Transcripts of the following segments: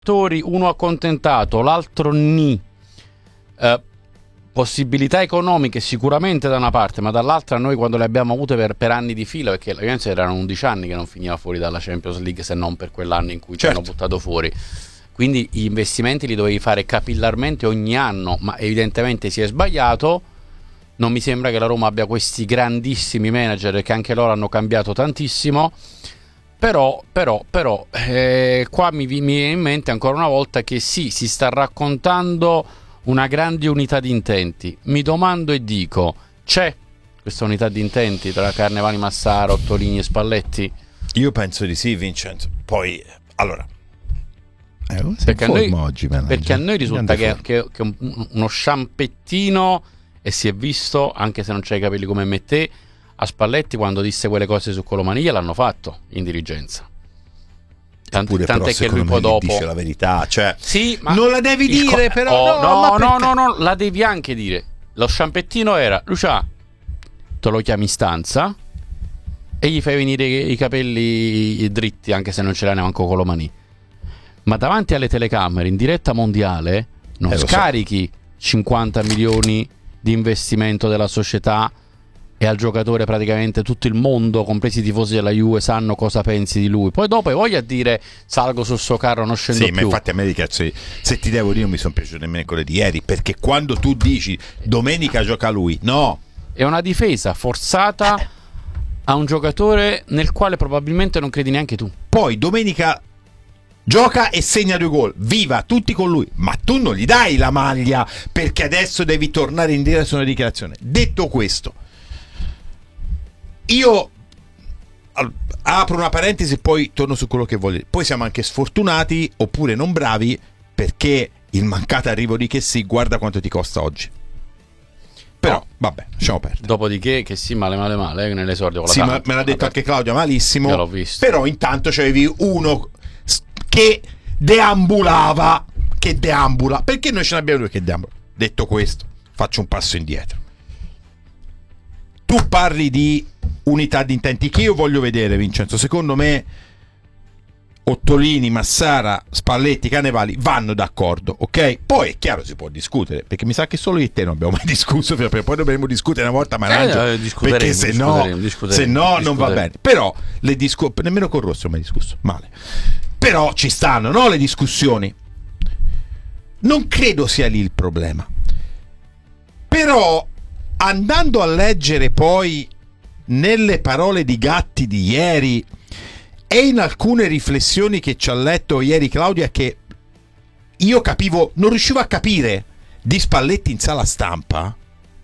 uno accontentato, l'altro ni. Possibilità economiche sicuramente da una parte, ma dall'altra noi quando le abbiamo avute per anni di fila, perché la Juventus erano 11 anni che non finiva fuori dalla Champions League, se non per quell'anno in cui ci hanno buttato fuori. Quindi gli investimenti li dovevi fare capillarmente ogni anno, ma evidentemente si è sbagliato. Non mi sembra che la Roma abbia questi grandissimi manager, che anche loro hanno cambiato tantissimo. Però qua mi viene in mente ancora una volta che sì, si sta raccontando una grande unità di intenti. Mi domando e dico, c'è questa unità di intenti tra Carnevali, Massara, Ottolini e Spalletti? Io penso di sì, Vincenzo. Poi, allora, perché a noi risulta che uno sciampettino, e si è visto, anche se non c'hai i capelli come me e te, a Spalletti quando disse quelle cose su Colomaniglia l'hanno fatto in dirigenza. Tant'è che lui poi dopo dice la verità, cioè sì, ma non la devi dire, però no, la devi anche dire. Lo sciampettino era: Lucia, te lo chiami in stanza e gli fai venire i capelli dritti, anche se non ce l'ha neanche Colomani. Ma davanti alle telecamere in diretta mondiale non scarichi 50 milioni di investimento della società e al giocatore praticamente tutto il mondo, compresi i tifosi della Juve, sanno cosa pensi di lui. Poi dopo voglia dire salgo sul suo carro, non scendo più. Ma infatti a me di cazzo, se ti devo dire, non mi sono piaciute nemmeno quelle di ieri, perché quando tu dici domenica gioca lui, no, è una difesa forzata a un giocatore nel quale probabilmente non credi neanche tu. Poi domenica gioca e segna 2 gol, viva tutti con lui, ma tu non gli dai la maglia perché adesso devi tornare indietro su una dichiarazione. Detto questo, io apro una parentesi e poi torno su quello che voglio dire. Poi siamo anche sfortunati oppure non bravi, perché il mancato arrivo di Chessy, guarda quanto ti costa oggi. Però vabbè, lasciamo perdere. Dopodiché che sì, male nell'esordio con la Samp, me l'ha detto anche Claudio, malissimo. Io l'ho visto. Però intanto c'avevi uno che deambula, perché noi ce n'abbiamo due che deambula. Detto questo, faccio un passo indietro. Tu parli di unità di intenti che io voglio vedere, Vincenzo. Secondo me Ottolini, Massara, Spalletti, Carnevali vanno d'accordo, ok? Poi è chiaro, si può discutere, perché mi sa che solo io e te non abbiamo mai discusso, perché poi dovremmo discutere una volta, ma perché se no non va bene. Però nemmeno con Rosso ho mai discusso male. Però ci stanno, no, le discussioni. Non credo sia lì il problema. Però andando a leggere poi nelle parole di Gatti di ieri e in alcune riflessioni che ci ha letto ieri Claudia, che io capivo, non riuscivo a capire, di Spalletti in sala stampa,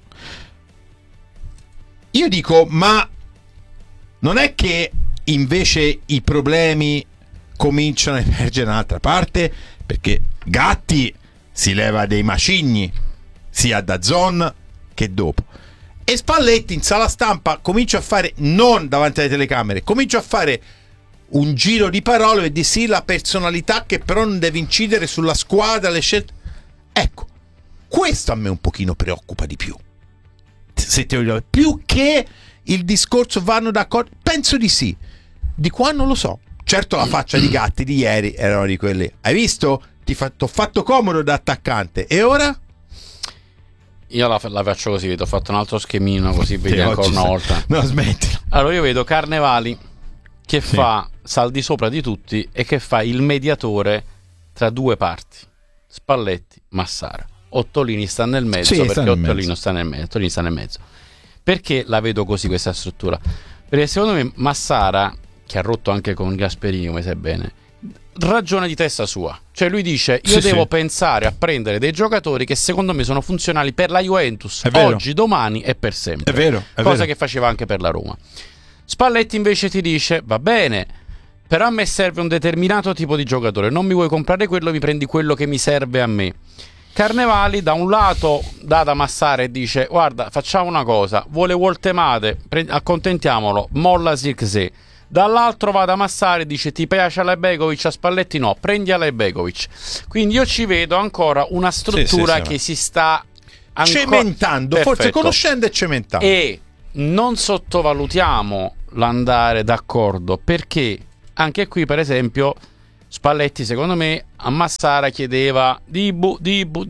io dico, ma non è che invece i problemi cominciano a emergere da un'altra parte? Perché Gatti si leva dei macigni sia da DAZN che dopo, e Spalletti in sala stampa comincia a fare, non davanti alle telecamere, comincia a fare un giro di parole e di sì, la personalità che però non deve incidere sulla squadra, le scelte. Ecco, questo a me un pochino preoccupa di più, se te lo dico, più che il discorso vanno d'accordo. Penso di sì, di qua non lo so. Certo, la faccia di Gatti di ieri erano di quelli, hai visto? T'ho fatto comodo da attaccante, e ora? Io la faccio così, ti ho fatto un altro schemino così vedi ancora una volta. No, smetti. Allora io vedo Carnevali che fa saldi sopra di tutti e che fa il mediatore tra due parti, Spalletti, Massara. Ottolini sta nel mezzo, perché Ottolini sta nel mezzo. Perché la vedo così questa struttura? Perché secondo me Massara, che ha rotto anche con Gasperini, come sai bene, ragiona di testa sua. Cioè lui dice, io devo pensare a prendere dei giocatori che secondo me sono funzionali per la Juventus oggi, domani e per sempre. È vero, cosa che faceva anche per la Roma. Spalletti invece ti dice, va bene, però a me serve un determinato tipo di giocatore, non mi vuoi comprare quello, mi prendi quello che mi serve a me. Carnevali da un lato dà da Massara e dice, guarda, facciamo una cosa, vuole Woltemade, accontentiamolo, molla Zirkzee. Dall'altro va da Massara e dice, ti piace Alejbegovic, a Spalletti no, prendi Alejbegovic. Quindi io ci vedo ancora una struttura che si sta cementando, forse conoscendo e cementando. E non sottovalutiamo l'andare d'accordo, perché anche qui per esempio Spalletti, secondo me, a Massara chiedeva Dibu.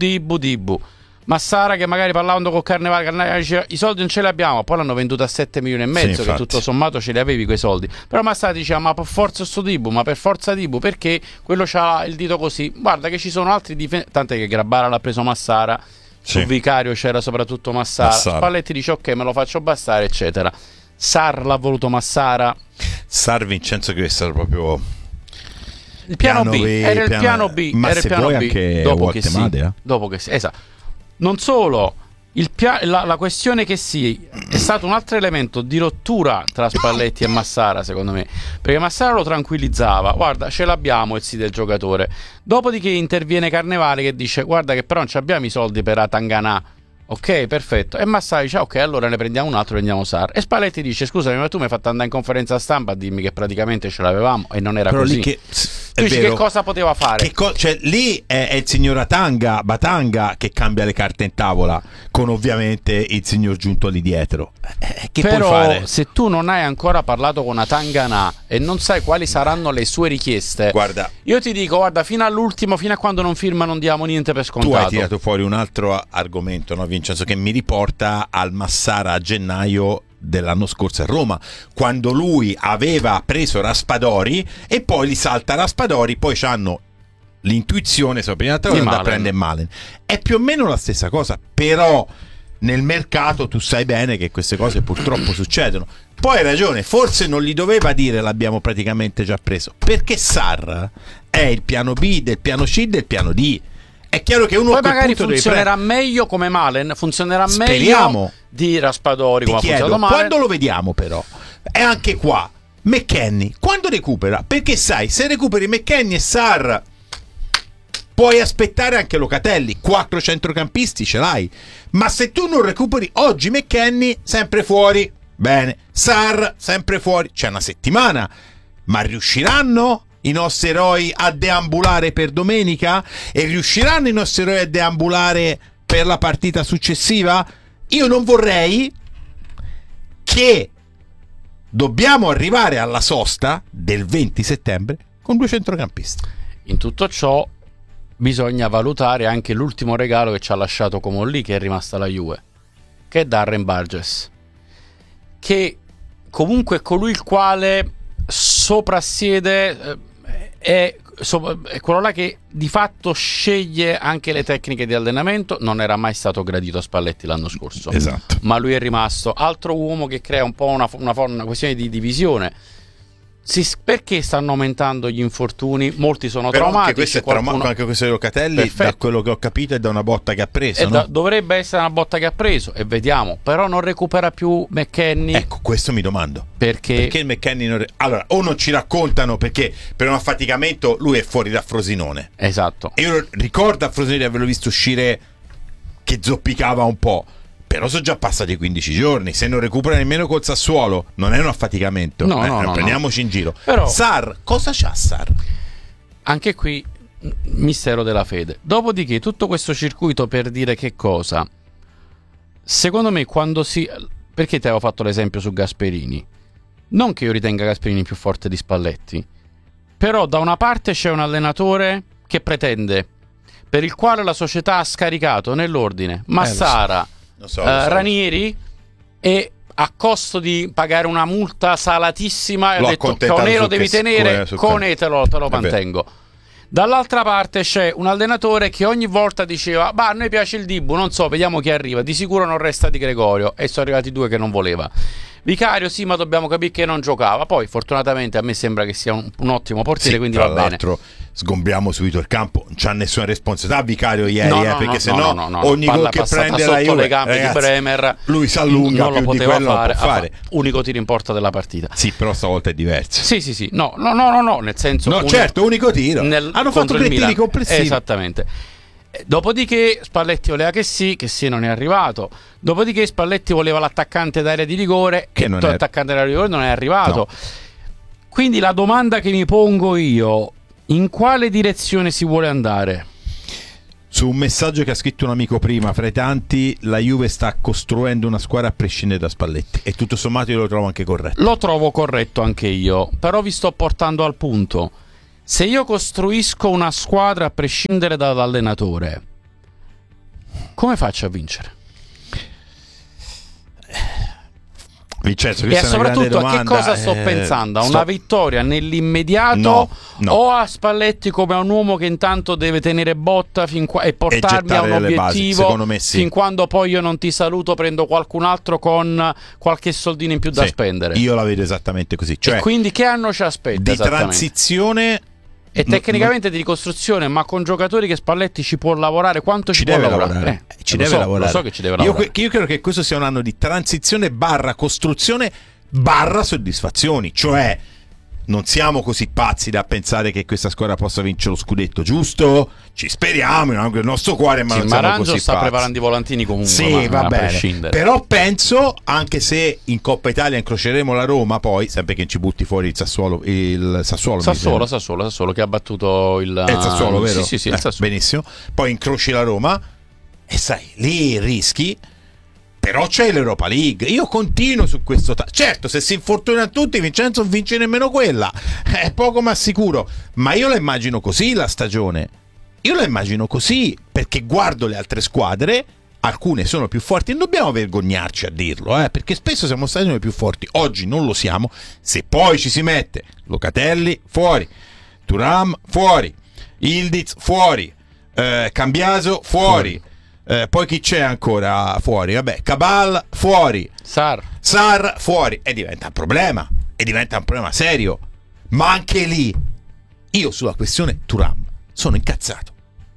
Massara che magari parlando con Carnevale diceva i soldi non ce li abbiamo, poi l'hanno venduto a 7 milioni e mezzo, che tutto sommato ce li avevi quei soldi. Però Massara diceva ma per forza sto Dibu, ma per forza Dibu, perché quello c'ha il dito così. Guarda che ci sono altri tant'è che Grabbara l'ha preso Massara, sul Vicario c'era soprattutto Massara. Spalletti dice ok, me lo faccio bastare, eccetera. Sar l'ha voluto Massara. Sar, Vincenzo, che è stato proprio il piano B, era il piano B, ma era se il piano vuoi B anche dopo che sì, Made, dopo che sì, esatto. Non solo, la questione che sì è stato un altro elemento di rottura tra Spalletti e Massara, secondo me, perché Massara lo tranquillizzava, guarda ce l'abbiamo il sì del giocatore, dopodiché interviene Carnevale che dice guarda che però non abbiamo i soldi per Atanganà. Ok, perfetto. E Massara dice ok, allora ne prendiamo un altro, prendiamo Sar. E Spalletti dice scusami, ma tu mi hai fatto andare in conferenza stampa a dirmi che praticamente ce l'avevamo e non era però così. Tu dici che cosa poteva fare? Cioè lì è il signor Batanga che cambia le carte in tavola, con ovviamente il signor Giunto lì dietro. Che però puoi fare? Se tu non hai ancora parlato con Atanganà e non sai quali saranno le sue richieste, guarda, io ti dico guarda, fino all'ultimo, fino a quando non firma non diamo niente per scontato. Tu hai tirato fuori un altro argomento, no Vincenzo, che mi riporta al Massara a gennaio dell'anno scorso a Roma, quando lui aveva preso Raspadori e poi li salta Raspadori, poi c'hanno l'intuizione prima di andare a prendere Malen. È più o meno la stessa cosa, però nel mercato tu sai bene che queste cose purtroppo succedono. Poi hai ragione, forse non gli doveva dire l'abbiamo praticamente già preso, perché Sarr è il piano B del piano C del piano D. È chiaro che uno poi magari funzionerà meglio come Malen, funzionerà meglio di Raspadori, come ha funzionato Malen. Quando lo vediamo però, è anche qua McKennie, quando recupera? Perché sai, se recuperi McKennie e Sarr puoi aspettare anche Locatelli, 4 centrocampisti ce l'hai, ma se tu non recuperi oggi McKennie sempre fuori, bene, Sarr sempre fuori, c'è una settimana, ma riusciranno i nostri eroi a deambulare per domenica? E riusciranno i nostri eroi a deambulare per la partita successiva? Io non vorrei che dobbiamo arrivare alla sosta del 20 settembre con 2 centrocampisti. In tutto ciò bisogna valutare anche l'ultimo regalo che ci ha lasciato Comolli, che è rimasta la Juve, che è Darren Burgess, che comunque è colui il quale soprassiede, è quello là che di fatto sceglie anche le tecniche di allenamento. Non era mai stato gradito a Spalletti l'anno scorso, esatto, ma lui è rimasto altro uomo che crea un po' una questione di divisione. Perché stanno aumentando gli infortuni? Molti sono però traumatici. Anche questo è traumatico, anche questo di Locatelli. Perfetto. Da quello che ho capito è da una botta che ha preso, no? Dovrebbe essere una botta che ha preso, e vediamo. Però non recupera più McKennie. Ecco, questo mi domando. Perché il McKennie non... Allora, o non ci raccontano perché per un affaticamento lui è fuori da Frosinone. Esatto. E io ricordo a Frosinone di averlo visto uscire che zoppicava un po'. Però sono già passati 15 giorni. Se non recupera nemmeno col Sassuolo, non è un affaticamento. No, prendiamoci in giro. Però, Sarr, cosa c'ha Sarr? Anche qui mistero della fede. Dopodiché tutto questo circuito per dire che cosa? Secondo me perché ti avevo fatto l'esempio su Gasperini? Non che io ritenga Gasperini più forte di Spalletti, però da una parte c'è un allenatore che pretende, per il quale la società ha scaricato nell'ordine Massara, lo so. Ranieri, e a costo di pagare una multa salatissima ha detto Conè lo devi tenere, Conè te lo mantengo. Dall'altra parte c'è un allenatore che ogni volta diceva a noi piace il Dibu, non so, vediamo chi arriva, di sicuro non resta Di Gregorio, e sono arrivati 2 che non voleva. Vicario sì, ma dobbiamo capire che non giocava. Poi fortunatamente a me sembra che sia un ottimo portiere, sì, quindi va bene. Tra l'altro sgombriamo subito il campo, non c'ha nessuna responsabilità Vicario ieri, perché sennò ogni gol che prende la Juve, le gambe di Bremer, lui si allunga, non più lo poteva di quello fare, può fare. Unico tiro in porta della partita. Sì, però stavolta è diverso. Sì, no, nel senso certo, unico tiro. Hanno fatto 3 tiri complessivi. Esattamente. Dopodiché Spalletti voleva che sì non è arrivato. Dopodiché Spalletti voleva l'attaccante d'area di rigore, che l'attaccante d'area di rigore non è arrivato. No. Quindi la domanda che mi pongo io: in quale direzione si vuole andare? Su un messaggio che ha scritto un amico prima, fra i tanti, la Juve sta costruendo una squadra a prescindere da Spalletti, e tutto sommato io lo trovo anche corretto. Lo trovo corretto anche io, però vi sto portando al punto. Se io costruisco una squadra a prescindere dall'allenatore, come faccio a vincere? Vincenzo, E questa è una grande soprattutto a che domanda. cosa sto pensando? A una vittoria nell'immediato No. o a Spalletti come a un uomo che intanto deve tenere botta e portarmi a un gettare le basi? obiettivo? Secondo me sì. Fin quando poi io non ti saluto, prendo qualcun altro con qualche soldino in più da Sì, spendere. io la vedo esattamente così. Cioè, e quindi che anno ci aspetta di esattamente? transizione E tecnicamente di ricostruzione, ma con giocatori che Spalletti ci può lavorare, quanto ci può deve lavorare? ci deve lavorare. Lo so che ci deve lavorare. Io credo che questo sia un anno di transizione barra costruzione barra soddisfazioni, cioè non siamo così pazzi da pensare che questa squadra possa vincere lo scudetto, giusto? Ci speriamo, il nostro cuore, ma sì, non siamo Maranzo così sta pazzi. preparando i volantini comunque, sì, va a bene. prescindere. Però penso, anche se in Coppa Italia incroceremo la Roma, poi sempre che ci butti fuori il Sassuolo Sassuolo che ha battuto il Sassuolo, vero? Sì, il Sassuolo. Benissimo. Poi incroci la Roma e sai, lì rischi. Però c'è l'Europa League. Io continuo su questo. Certo, se si infortunano tutti, Vincenzo non vince nemmeno quella. È poco ma sicuro. Ma io la immagino così la stagione. Io la immagino così perché guardo le altre squadre. Alcune sono più forti. Non dobbiamo vergognarci a dirlo, perché spesso siamo stati noi più forti. Oggi non lo siamo. Se poi ci si mette Locatelli fuori, Thuram fuori, Ildiz fuori, Cambiaso fuori. Poi chi c'è ancora fuori? Vabbè, Cabal fuori, Sarr fuori, e diventa un problema serio. Ma anche lì io sulla questione Thuram sono incazzato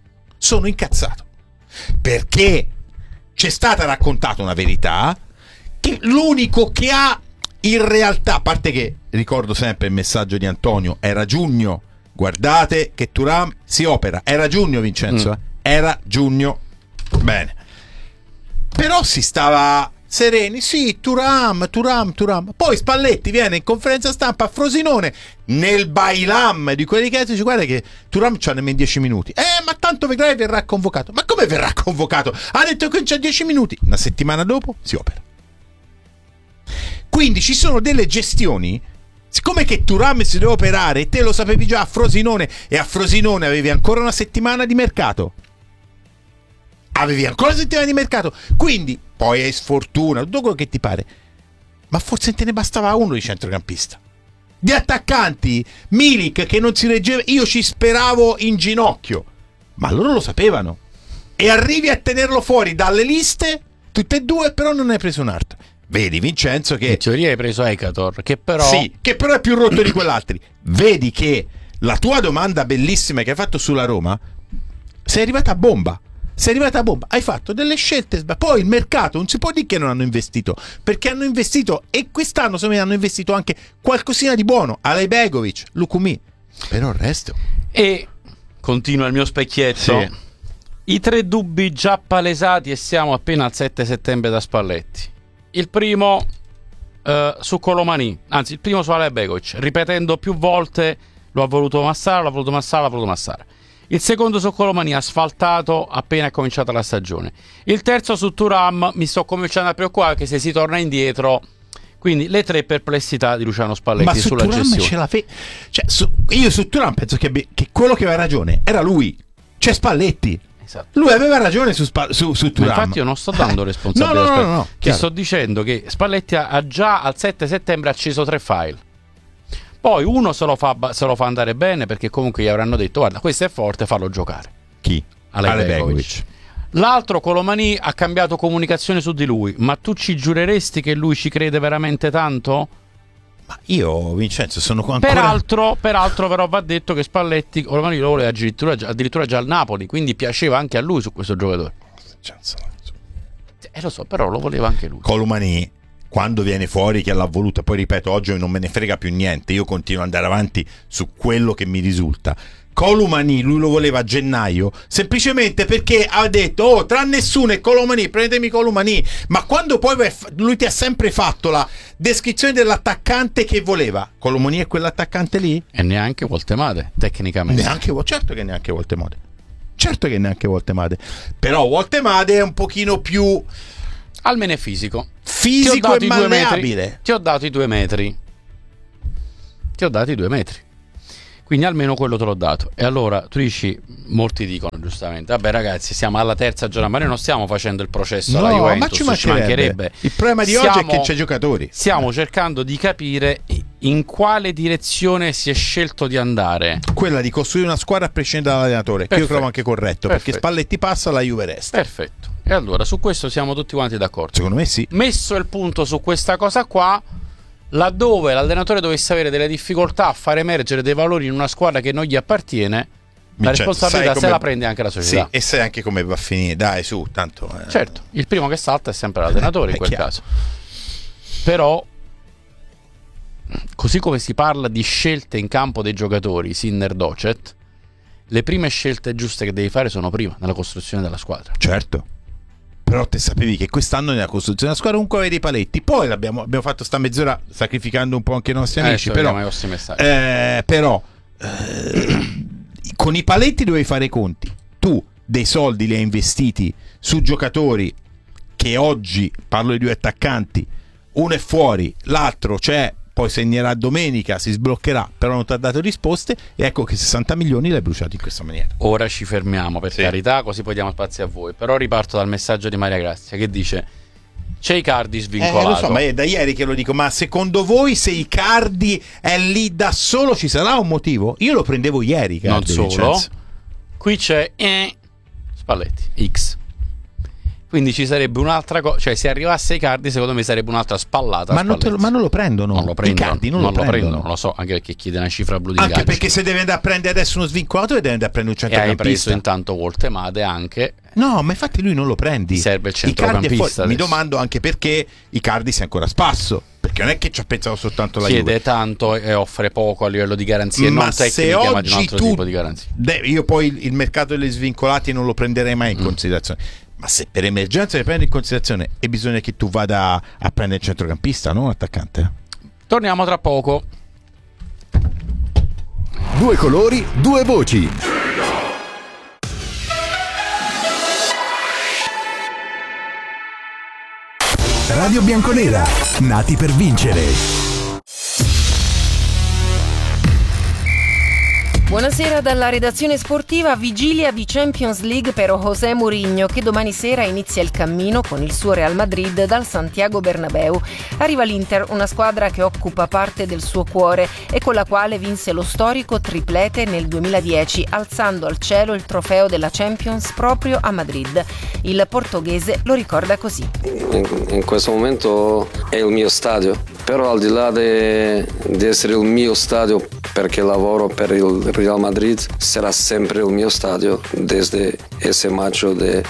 perché c'è stata raccontata una verità che l'unico che ha in realtà, a parte che ricordo sempre il messaggio di Antonio, era giugno, guardate che Thuram si opera, era giugno, Vincenzo, era giugno. Bene, però si stava sereni, sì, Thuram. Poi Spalletti viene in conferenza stampa a Frosinone nel bailam di quelli che dice: guarda che Thuram c'ha nemmeno 10 minuti. Ma tanto vedrai verrà convocato. Ma come verrà convocato? Ha detto che c'ha 10 minuti. Una settimana dopo si opera. Quindi ci sono delle gestioni. Siccome che Thuram si deve operare e te lo sapevi già a Frosinone, e a Frosinone avevi ancora una settimana di mercato. Quindi poi è sfortuna, tutto quello che ti pare, ma forse te ne bastava uno di centrocampista. Di attaccanti, Milik che non si reggeva, io ci speravo in ginocchio, ma loro lo sapevano, e arrivi a tenerlo fuori dalle liste tutte e due, però non hai preso un altro. Vedi, Vincenzo, che in teoria hai preso Ekator, che però è più rotto di quell'altri. Vedi che la tua domanda bellissima che hai fatto sulla Roma sei arrivata a bomba. Hai fatto delle scelte. Poi il mercato non si può dire che non hanno investito, perché hanno investito, e quest'anno secondo me hanno investito anche qualcosina di buono. Alejbegovic, Lukumi, però il resto. E continua il mio specchietto. Sì. I 3 dubbi già palesati, e siamo appena al 7 settembre da Spalletti. Il primo su Colomani, anzi il primo su Alejbegovic, ripetendo più volte: lo ha voluto Massara. Il secondo su Colomani, asfaltato appena è cominciata la stagione. Il terzo su Thuram, mi sto cominciando a preoccupare che se si torna indietro. Quindi le 3 perplessità di Luciano Spalletti sulla gestione. Io su Thuram penso che quello che aveva ragione era lui, cioè Spalletti. Esatto. Lui aveva ragione su Thuram. Infatti io non sto dando responsabilità. No, ti sto dicendo che Spalletti ha già al 7 settembre acceso 3 file. Poi uno se lo fa andare bene, perché comunque gli avranno detto: guarda, questo è forte, fallo giocare. Chi? Alejbegovic. L'altro, Colomani, ha cambiato comunicazione su di lui. Ma tu ci giureresti che lui ci crede veramente tanto? Ma io, Vincenzo, sono ancora... Peraltro però va detto che Spalletti Colomani lo voleva addirittura già al Napoli, quindi piaceva anche a lui su questo giocatore. Lo so, però lo voleva anche lui. Colomani, quando viene fuori che l'ha voluta, poi ripeto, oggi non me ne frega più niente, io continuo ad andare avanti su quello che mi risulta. Colomani lui lo voleva a gennaio semplicemente perché ha detto: tra nessuno e Colomani, prendetemi Colomani. Ma quando poi lui ti ha sempre fatto la descrizione dell'attaccante che voleva, Colomani è quell'attaccante lì? E neanche Woltemade tecnicamente. Certo che neanche Woltemade. Però Woltemade è un pochino più, almeno è fisico e malleabile. Ti ho dato i 2 metri. Quindi almeno quello te l'ho dato. E allora tu dici, molti dicono giustamente, vabbè ragazzi, siamo alla terza giornata, ma noi non stiamo facendo il processo alla Juventus, ma ci mancherebbe. Il problema di oggi è che c'è giocatori. Stiamo cercando di capire in quale direzione si è scelto di andare. Quella di costruire una squadra a prescindere dall'allenatore, che io trovo anche corretto, perché Spalletti passa, la Juve resta. Perfetto. E allora su questo siamo tutti quanti d'accordo. Secondo me sì. Messo il punto su questa cosa qua, laddove l'allenatore dovesse avere delle difficoltà a far emergere dei valori in una squadra che non gli appartiene, la responsabilità se la prende anche la società. Sì, e sai anche come va a finire, dai su, tanto certo, il primo che salta è sempre l'allenatore in quel caso. Però così come si parla di scelte in campo dei giocatori, Sinner Docet, le prime scelte giuste che devi fare sono prima, nella costruzione della squadra. Certo. Però te sapevi che quest'anno nella costruzione della squadra comunque avevi dei paletti. Poi abbiamo fatto sta mezz'ora sacrificando un po' anche i nostri amici. Però con i paletti dovevi fare i conti. Tu dei soldi li hai investiti su giocatori che oggi, parlo di due attaccanti, uno è fuori, l'altro c'è, poi segnerà domenica, si sbloccherà, però non ti ha dato risposte, e ecco che 60 milioni l'hai bruciato in questa maniera. Ora ci fermiamo, per carità, così poi diamo spazio a voi. Però riparto dal messaggio di Maria Grazia che dice: c'è Icardi svincolato. Lo so, ma è da ieri che lo dico, ma secondo voi se Icardi è lì da solo ci sarà un motivo? Io lo prendevo ieri, Icardi. Non solo, qui c'è Spalletti X. Quindi ci sarebbe un'altra cosa, cioè se arrivasse Icardi secondo me sarebbe un'altra spallata. Ma non lo prendono. Non lo prendono. Icardi non lo prendono. Non lo so, anche perché chiede una cifra blu di Anche ingaggio. perché se deve andare a prendere adesso uno svincolato deve andare a prendere un centrocampista. E hai preso intanto Woltemade anche. No, ma infatti lui non lo prendi. Serve il centrocampista. Mi domando anche perché Icardi sia ancora spasso, perché non è che ci ha pensato soltanto la Juve. Chiede tanto e offre poco a livello di garanzie, non tecniche, ma di un altro tipo di garanzie. Io poi il mercato degli svincolati non lo prenderei mai in considerazione. Ma se per emergenza li prendi in considerazione, e bisogna che tu vada a prendere il centrocampista, non un attaccante. Torniamo tra poco. Due colori, due voci. Radio Bianconera, nati per vincere. Buonasera dalla redazione sportiva. Vigilia di Champions League per José Mourinho, che domani sera inizia il cammino con il suo Real Madrid dal Santiago Bernabéu. Arriva l'Inter, una squadra che occupa parte del suo cuore e con la quale vinse lo storico triplete nel 2010, alzando al cielo il trofeo della Champions proprio a Madrid. Il portoghese lo ricorda così. In questo momento è il mio stadio, però al di là di essere il mio stadio perché lavoro per il Real Madrid, sarà sempre il mio stadio desde ese maggio del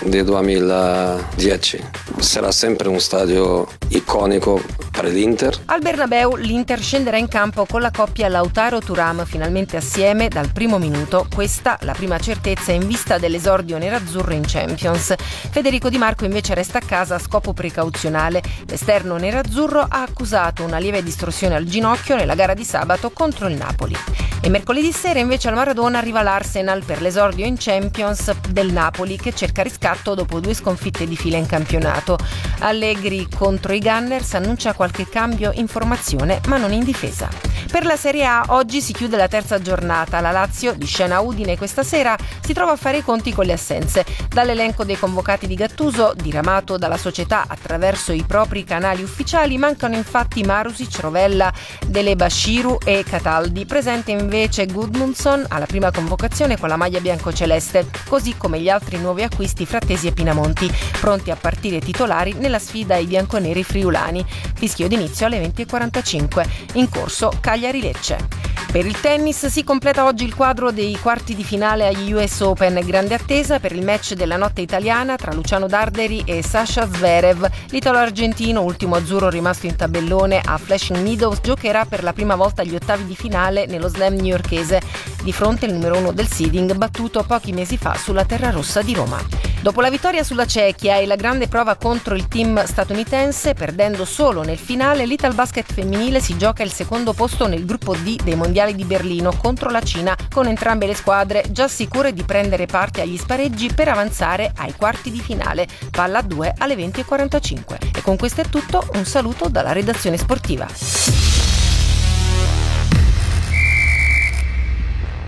2010. Sarà sempre un stadio iconico per l'Inter. Al Bernabéu l'Inter scenderà in campo con la coppia Lautaro-Thuram, finalmente assieme dal primo minuto. Questa la prima certezza in vista dell'esordio nerazzurro in Champions. Federico Di Marco invece resta a casa a scopo precauzionale. L'esterno nerazzurro ha accusato una lieve distorsione al ginocchio nella gara di sabato contro il Napoli. E mercoledì sera invece al Maradona arriva l'Arsenal per l'esordio in Champions del Napoli, che cerca riscatto dopo 2 sconfitte di fila in campionato. Allegri contro i Gunners annuncia qualche cambio in formazione, ma non in difesa. Per la Serie A oggi si chiude la terza giornata. La Lazio, di scena Udine questa sera, si trova a fare i conti con le assenze. Dall'elenco dei convocati di Gattuso, diramato dalla società attraverso i propri canali ufficiali, mancano infatti Marusic, Rovella, Dele Bashiru e Cataldi. Presente invece Gudmundsson alla prima convocazione con la maglia biancoceleste, così come gli altri nuovi acquisti Frattesi e Pinamonti, pronti a partire titolari nella sfida ai bianconeri friulani. Fischio d'inizio alle 20:45. In corso Cagliari-Lecce. Per il tennis si completa oggi il quadro dei quarti di finale agli US Open. Grande attesa per il match della notte italiana tra Luciano Darderi e Sasha Zverev. L'italo-argentino, ultimo azzurro rimasto in tabellone a Flushing Meadows, giocherà per la prima volta gli ottavi di finale nello slam newyorkese, di fronte al numero 1 del seeding battuto pochi mesi fa sulla terra rossa di Roma. Dopo la vittoria sulla Cechia e la grande prova contro il team statunitense, perdendo solo nel finale, l'Italbasket femminile si gioca il secondo posto nel gruppo D dei mondiali di Berlino contro la Cina, con entrambe le squadre già sicure di prendere parte agli spareggi per avanzare ai quarti di finale. Palla a 2 alle 20:45. E con questo è tutto, un saluto dalla redazione sportiva.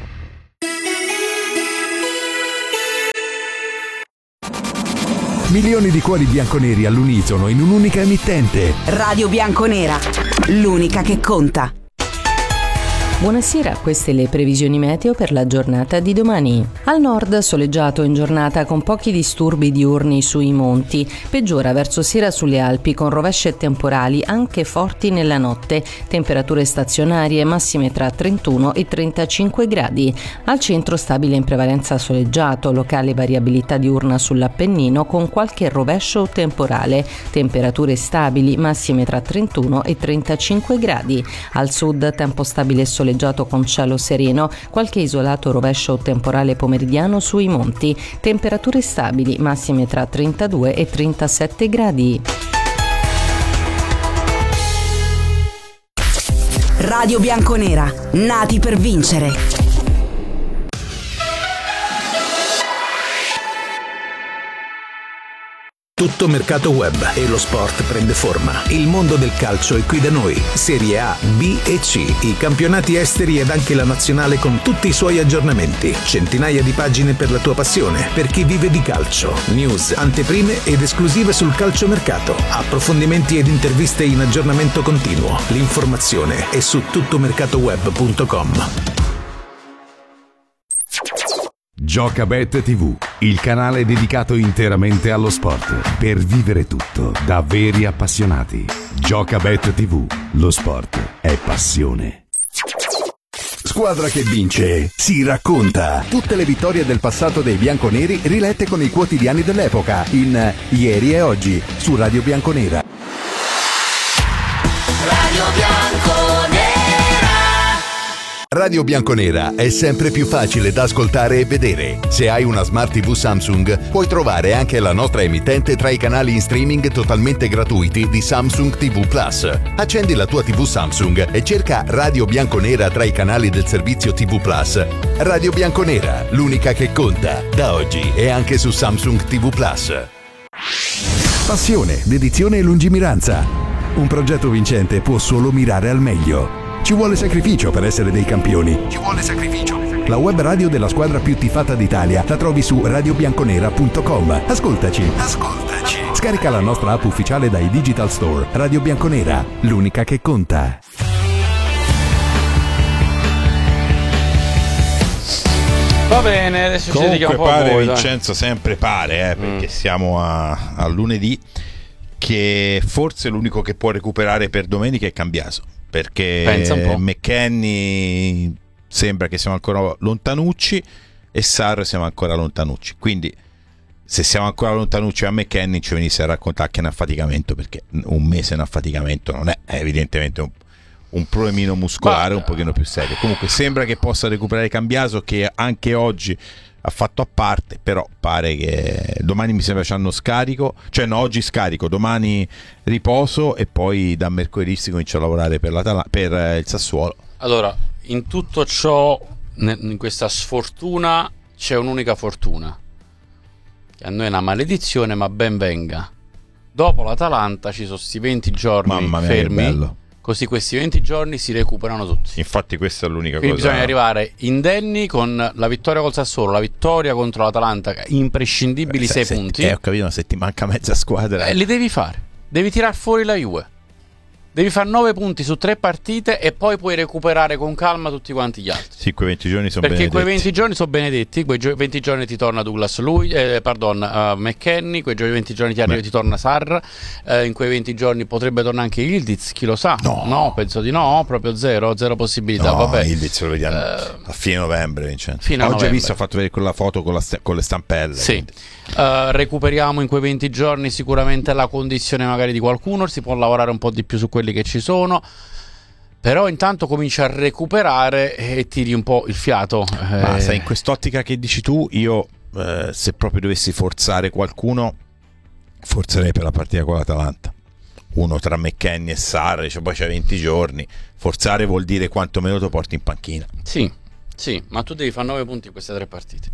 Milioni di cuori bianconeri all'unisono in un'unica emittente. Radio Bianconera, l'unica che conta. Buonasera, queste le previsioni meteo per la giornata di domani. Al nord soleggiato in giornata con pochi disturbi diurni sui monti, peggiora verso sera sulle Alpi con rovesce e temporali anche forti nella notte, temperature stazionarie massime tra 31 e 35 gradi. Al centro stabile in prevalenza soleggiato, locale variabilità diurna sull'Appennino con qualche rovescio o temporale, temperature stabili massime tra 31 e 35 gradi. Al sud tempo stabile e soleggiato con cielo sereno, qualche isolato rovescio o temporale pomeridiano sui monti, temperature stabili massime tra 32 e 37 gradi. Radio Bianconera, nati per vincere. Tutto mercato web e lo sport prende forma. Il mondo del calcio è qui da noi. Serie A, B e C, i campionati esteri ed anche la nazionale con tutti i suoi aggiornamenti. Centinaia di pagine per la tua passione, per chi vive di calcio. News, anteprime ed esclusive sul calciomercato. Approfondimenti ed interviste in aggiornamento continuo. L'informazione è su tuttomercatoweb.com. Giocabet TV, il canale dedicato interamente allo sport, per vivere tutto da veri appassionati. Giocabet TV, lo sport è passione. Squadra che vince si racconta. Tutte le vittorie del passato dei bianconeri rilette con i quotidiani dell'epoca in Ieri e Oggi su Radio Bianconera. Radio Bianconera. Radio Bianconera è sempre più facile da ascoltare e vedere. Se hai una Smart TV Samsung, puoi trovare anche la nostra emittente tra i canali in streaming totalmente gratuiti di Samsung TV Plus. Accendi la tua TV Samsung e cerca Radio Bianconera tra i canali del servizio TV Plus. Radio Bianconera, l'unica che conta, da oggi e anche su Samsung TV Plus. Passione, dedizione e lungimiranza. Un progetto vincente può solo mirare al meglio. Ci vuole sacrificio per essere dei campioni. Ci vuole sacrificio. La web radio della squadra più tifata d'Italia la trovi su radiobianconera.com. Ascoltaci. Scarica la nostra app ufficiale dai Digital Store. Radio Bianconera, l'unica che conta. Va bene, adesso ci Comunque dedichiamo un po' a pare, voi, Vincenzo, sempre pare, perché siamo a lunedì, che forse l'unico che può recuperare per domenica è Cambiaso, perché McKennie sembra che siamo ancora lontanucci e Sarr siamo ancora lontanucci, quindi se siamo ancora lontanucci a McKennie ci venisse a raccontare che è un affaticamento, perché un mese è un affaticamento non è evidentemente un problemino muscolare un pochino più serio. Comunque sembra che possa recuperare Cambiaso, che anche oggi ha fatto a parte, però pare che domani mi sembra c'hanno scarico, cioè no, oggi scarico, domani riposo e poi da mercoledì si comincia a lavorare per il Sassuolo. Allora, in tutto ciò, in questa sfortuna c'è un'unica fortuna, che a noi è una maledizione, ma ben venga. Dopo l'Atalanta ci sono sti 20 giorni Mamma mia, fermi, che bello. Così questi 20 giorni si recuperano tutti. Infatti questa è l'unica Quindi cosa. bisogna arrivare indenni con la vittoria col Sassuolo, la vittoria contro l'Atalanta, imprescindibili 6 punti. Ho capito, ma se ti manca mezza squadra. Li devi fare. Devi tirar fuori la Juve. Devi fare 9 punti su 3 partite e poi puoi recuperare con calma tutti quanti gli altri. Sì, quei 20 giorni sono Perché benedetti. quei 20 giorni sono benedetti, quei 20 giorni ti torna Douglas McKennie, quei 20 giorni ti torna Sarr, in quei 20 giorni potrebbe tornare anche Yildiz, chi lo sa? No, penso di no, proprio zero possibilità. No, vabbè. Yildiz lo vediamo a fine novembre, Vincenzo. Fino a Oggi novembre. hai visto, ha fatto vedere quella foto con le stampelle. Sì. Recuperiamo in quei 20 giorni sicuramente la condizione magari di qualcuno, si può lavorare un po' di più su quelli che ci sono, però intanto comincia a recuperare e tiri un po' il fiato. Ma sai, in quest'ottica che dici tu, io se proprio dovessi forzare qualcuno, forzerei per la partita con l'Atalanta. Uno tra McKennie e Sarr, cioè poi c'è 20 giorni. Forzare vuol dire quantomeno lo porti in panchina. Sì, ma tu devi fare 9 punti in queste 3 partite.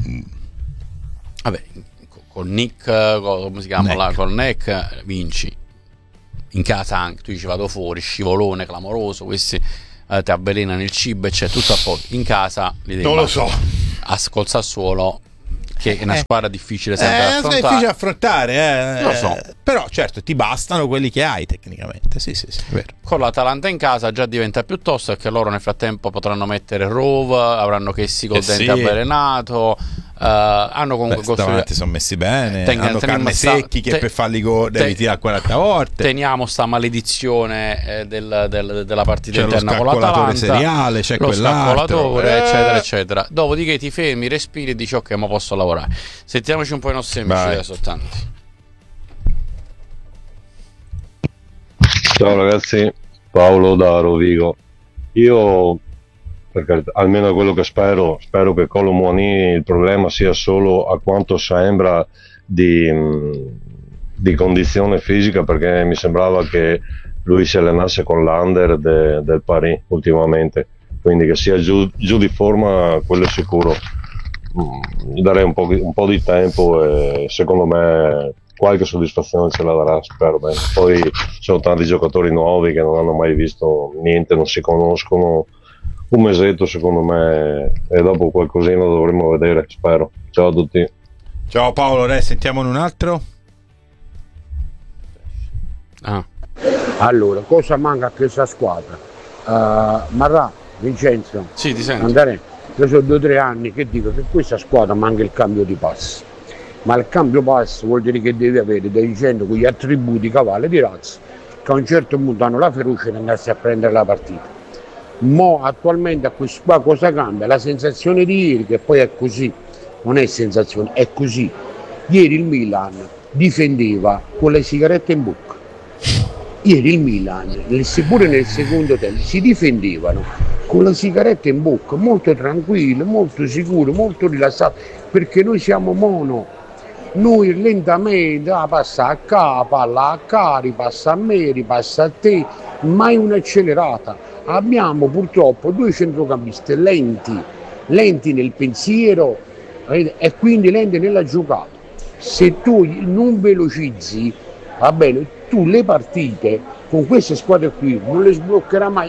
Vabbè, col Nick, come si chiama? Neck. Col Neck vinci. In casa anche, tu dici vado fuori, scivolone clamoroso, questi ti avvelenano il cibo e c'è tutto a posto. In casa li devi Non lo so. Col Sassuolo perché è una squadra difficile sempre da affrontare. È difficile affrontare, Lo so. Però certo ti bastano quelli che hai tecnicamente. Sì, è vero. Con l'Atalanta in casa già diventa più tosto, perché loro nel frattempo potranno mettere Rove, avranno Kessi col dente avvelenato, hanno comunque davanti sono messi bene, hanno Carne Secchi che per farli gol devi tirare 40 volte. Teniamo sta maledizione della partita interna con l'Atalanta, seriale, c'è lo scappolatore, eccetera, eccetera. Dopodiché Dopodiché ti fermi, respiri e dici ok, ma posso lavorare. Sentiamoci un po' i nostri amici, adesso tanti. Ciao ragazzi, Paolo da Rovigo. Io, perché almeno quello che spero che Kolo Muani il problema sia solo a quanto sembra di condizione fisica, perché mi sembrava che lui si allenasse con l'Under del Paris ultimamente, quindi che sia giù di forma, quello è sicuro. Darei un po' di tempo e secondo me qualche soddisfazione ce la darà, spero bene. Poi sono tanti giocatori nuovi che non hanno mai visto niente, non si conoscono. Un mesetto secondo me e dopo qualcosina dovremo vedere, spero. Ciao a tutti. Ciao Paolo, sentiamone un altro. Allora, cosa manca a questa squadra? Marrà, Vincenzo, sì, ti sento. Andare, io sono 2 o 3 anni che dico che questa squadra manca il cambio di passo, ma il cambio passo vuol dire che devi avere dei gente con gli attributi cavalli di razza che a un certo punto hanno la fiducia di andarsi a prendere la partita. Mo attualmente a questo qua cosa cambia? La sensazione di ieri, che poi è così, non è sensazione, è così. Ieri il Milan difendeva con le sigarette in bocca. Ieri il Milan, seppure nel secondo tempo, si difendevano con le sigarette in bocca, molto tranquillo, molto sicuro, molto rilassato, perché noi siamo mono. Noi lentamente passa a capo, palla a ca, ripassa a me, ripassa a te, mai un'accelerata. Abbiamo purtroppo 2 centrocampisti lenti nel pensiero e quindi lenti nella giocata. Se tu non velocizzi, va bene, tu le partite con queste squadre qui non le sbloccherai mai,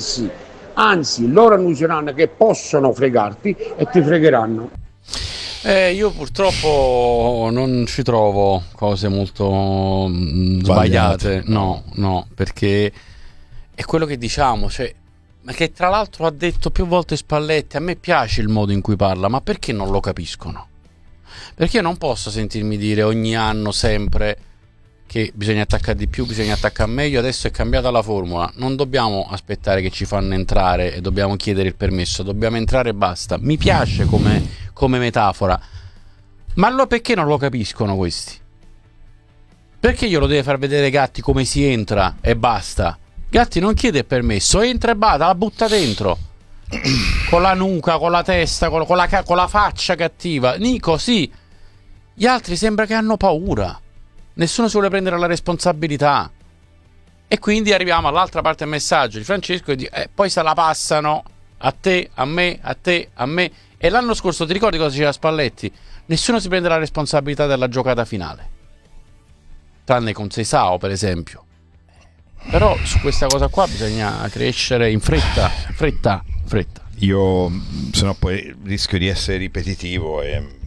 anzi loro annuseranno che possono fregarti e ti fregheranno. Io purtroppo non ci trovo cose molto sbagliate, no, perché è quello che diciamo, cioè, ma che tra l'altro ha detto più volte Spalletti, a me piace il modo in cui parla, ma perché non lo capiscono? Perché io non posso sentirmi dire ogni anno sempre che bisogna attaccare di più, bisogna attaccare meglio, adesso è cambiata la formula, non dobbiamo aspettare che ci fanno entrare e dobbiamo chiedere il permesso, dobbiamo entrare e basta. Mi piace come metafora, ma allora perché non lo capiscono questi? Perché glielo deve far vedere Gatti come si entra e basta? Gatti non chiede il permesso, entra e basta, la butta dentro con la nuca, con la testa, con la faccia cattiva. Nico, sì, gli altri sembra che hanno paura, nessuno si vuole prendere la responsabilità, e quindi arriviamo all'altra parte del messaggio di Francesco e poi se la passano a te, a me, a te, a me. E l'anno scorso ti ricordi cosa diceva Spalletti? Nessuno si prende la responsabilità della giocata finale, tranne con Seisao per esempio. Però su questa cosa qua bisogna crescere in fretta. Io sennò poi rischio di essere ripetitivo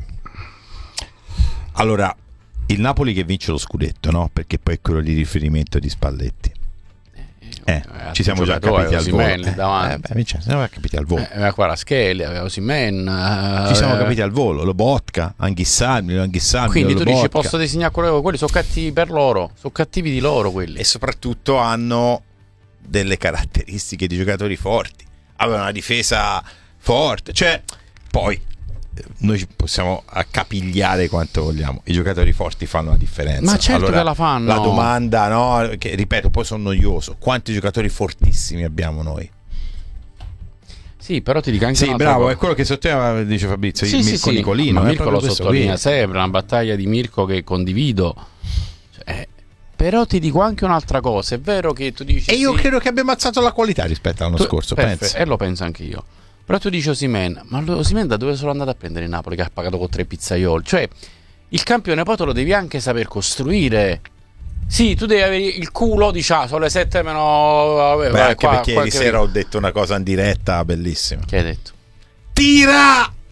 allora il Napoli che vince lo scudetto, no? Perché poi è quello di riferimento di Spalletti. Ci siamo già capiti al volo. Siamo capiti al volo. Aveva Kvaratskhelia, aveva Osimhen. Ci siamo capiti al volo. Lobotka, Anghissami. Quindi tu dici posso disegnare quelli sono cattivi per loro, sono cattivi di loro quelli. E soprattutto hanno delle caratteristiche di giocatori forti. Aveva una difesa forte. Cioè, poi noi possiamo accapigliare quanto vogliamo, i giocatori forti fanno la differenza. Ma certo, allora, che la fanno. La domanda, no, che ripeto, poi sono noioso, quanti giocatori fortissimi abbiamo noi? Sì, però ti dico anche sì, bravo, cosa. È quello che sottolinea, dice Fabrizio, Mirko Nicolino. Ma Mirko lo sottolinea sempre, una battaglia di Mirko che condivido. Però ti dico anche un'altra cosa, è vero che tu dici... E io credo che abbia ammazzato la qualità rispetto all'anno scorso, penso. E lo penso anche io. Però tu dici Osimhen, ma Osimhen da dove sono andato a prendere il Napoli che ha pagato con 3 pizzaioli? Cioè, il campione poi te lo devi anche saper costruire. Sì, tu devi avere il culo, diciamo, sono le 7 meno... anche perché ieri sera ho detto una cosa in diretta bellissima. Che hai detto? Tira!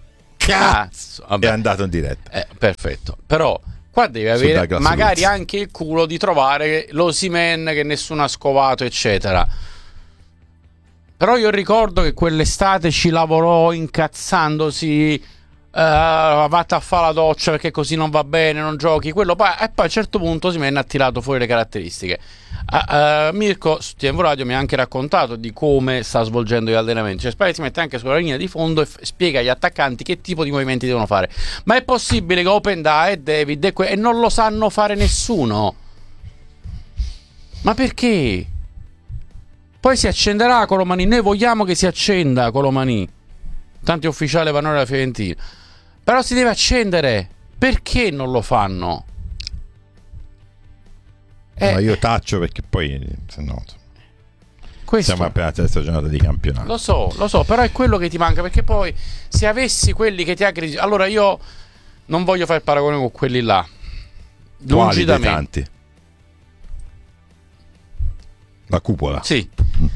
Cazzo, è andato in diretta. Perfetto. Però qua devi avere magari anche il culo di trovare l'Osimhen che nessuno ha scovato, eccetera. Però io ricordo che quell'estate ci lavorò incazzandosi, vatti a fare la doccia perché così non va bene, non giochi quello, e poi a un certo punto Osimhen ha tirato fuori le caratteristiche. Mirko su TNV Radio mi ha anche raccontato di come sta svolgendo gli allenamenti, cioè Spalletti si mette anche sulla linea di fondo e spiega agli attaccanti che tipo di movimenti devono fare. Ma è possibile che Openda e David e non lo sanno fare nessuno? Ma perché? Poi si accenderà Colomani, noi vogliamo che si accenda Colomani, tanto è ufficiale Vanore della Fiorentina, però si deve accendere. Perché non lo fanno? No, io taccio perché poi se no siamo appena alla terza giornata di campionato. Lo so, però è quello che ti manca, perché poi se avessi quelli che ti aggrediscono, allora io non voglio fare il paragone con quelli là, lungi da me. Tanti? La cupola. Sì.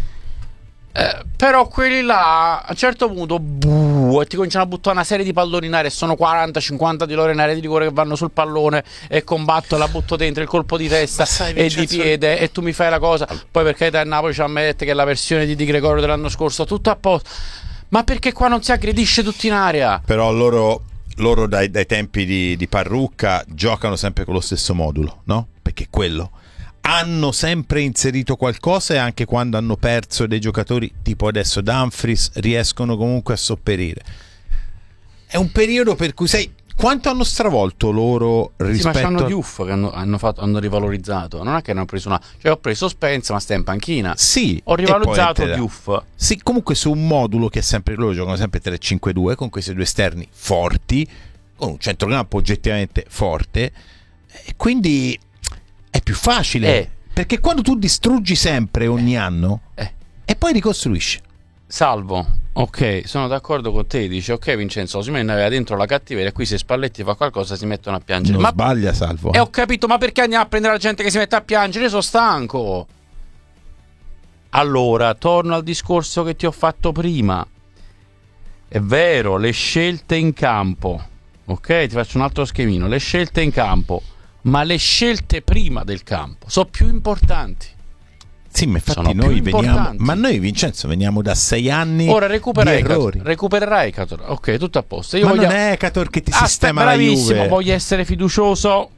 Però quelli là a un certo punto e ti cominciano a buttare una serie di palloni in aria e sono 40-50 di loro in area di rigore che vanno sul pallone e combattono, la butto dentro, il colpo di testa e di piede e tu mi fai la cosa. Poi perché da Napoli ci ammette che è la versione di Di Gregorio dell'anno scorso, tutto a posto. Ma perché qua non si aggredisce tutti in area? Però loro dai tempi di Parrucca giocano sempre con lo stesso modulo, no? Perché quello hanno sempre inserito qualcosa, e anche quando hanno perso dei giocatori tipo adesso Dumfries riescono comunque a sopperire. È un periodo per cui quanto hanno stravolto loro rispetto sì, ma c'hanno Diouf che hanno rivalorizzato, non è che hanno preso ho preso Spence ma sta in panchina. Sì, ho rivalutato Diouf. Sì, comunque su un modulo che è sempre loro giocano sempre 3-5-2 con questi due esterni forti, con un centrocampo oggettivamente forte, e quindi è più facile, perché quando tu distruggi sempre ogni anno e poi ricostruisci. Salvo, ok, sono d'accordo con te, dice ok Vincenzo, Osimhen aveva dentro la cattiveria, qui se Spalletti fa qualcosa si mettono a piangere. Non sbaglia Salvo. Ho capito, ma perché andiamo a prendere la gente che si mette a piangere? Io sono stanco. Allora, torno al discorso che ti ho fatto prima. È vero, le scelte in campo, ok, ti faccio un altro schemino, le scelte in campo, ma le scelte prima del campo sono più importanti. Sì, ma infatti noi veniamo, ma noi Vincenzo veniamo da 6 anni. Ora recupererai Cator. Ok, tutto a posto. Ma non è Cator che ti sistema la Juve. Voglio essere fiducioso.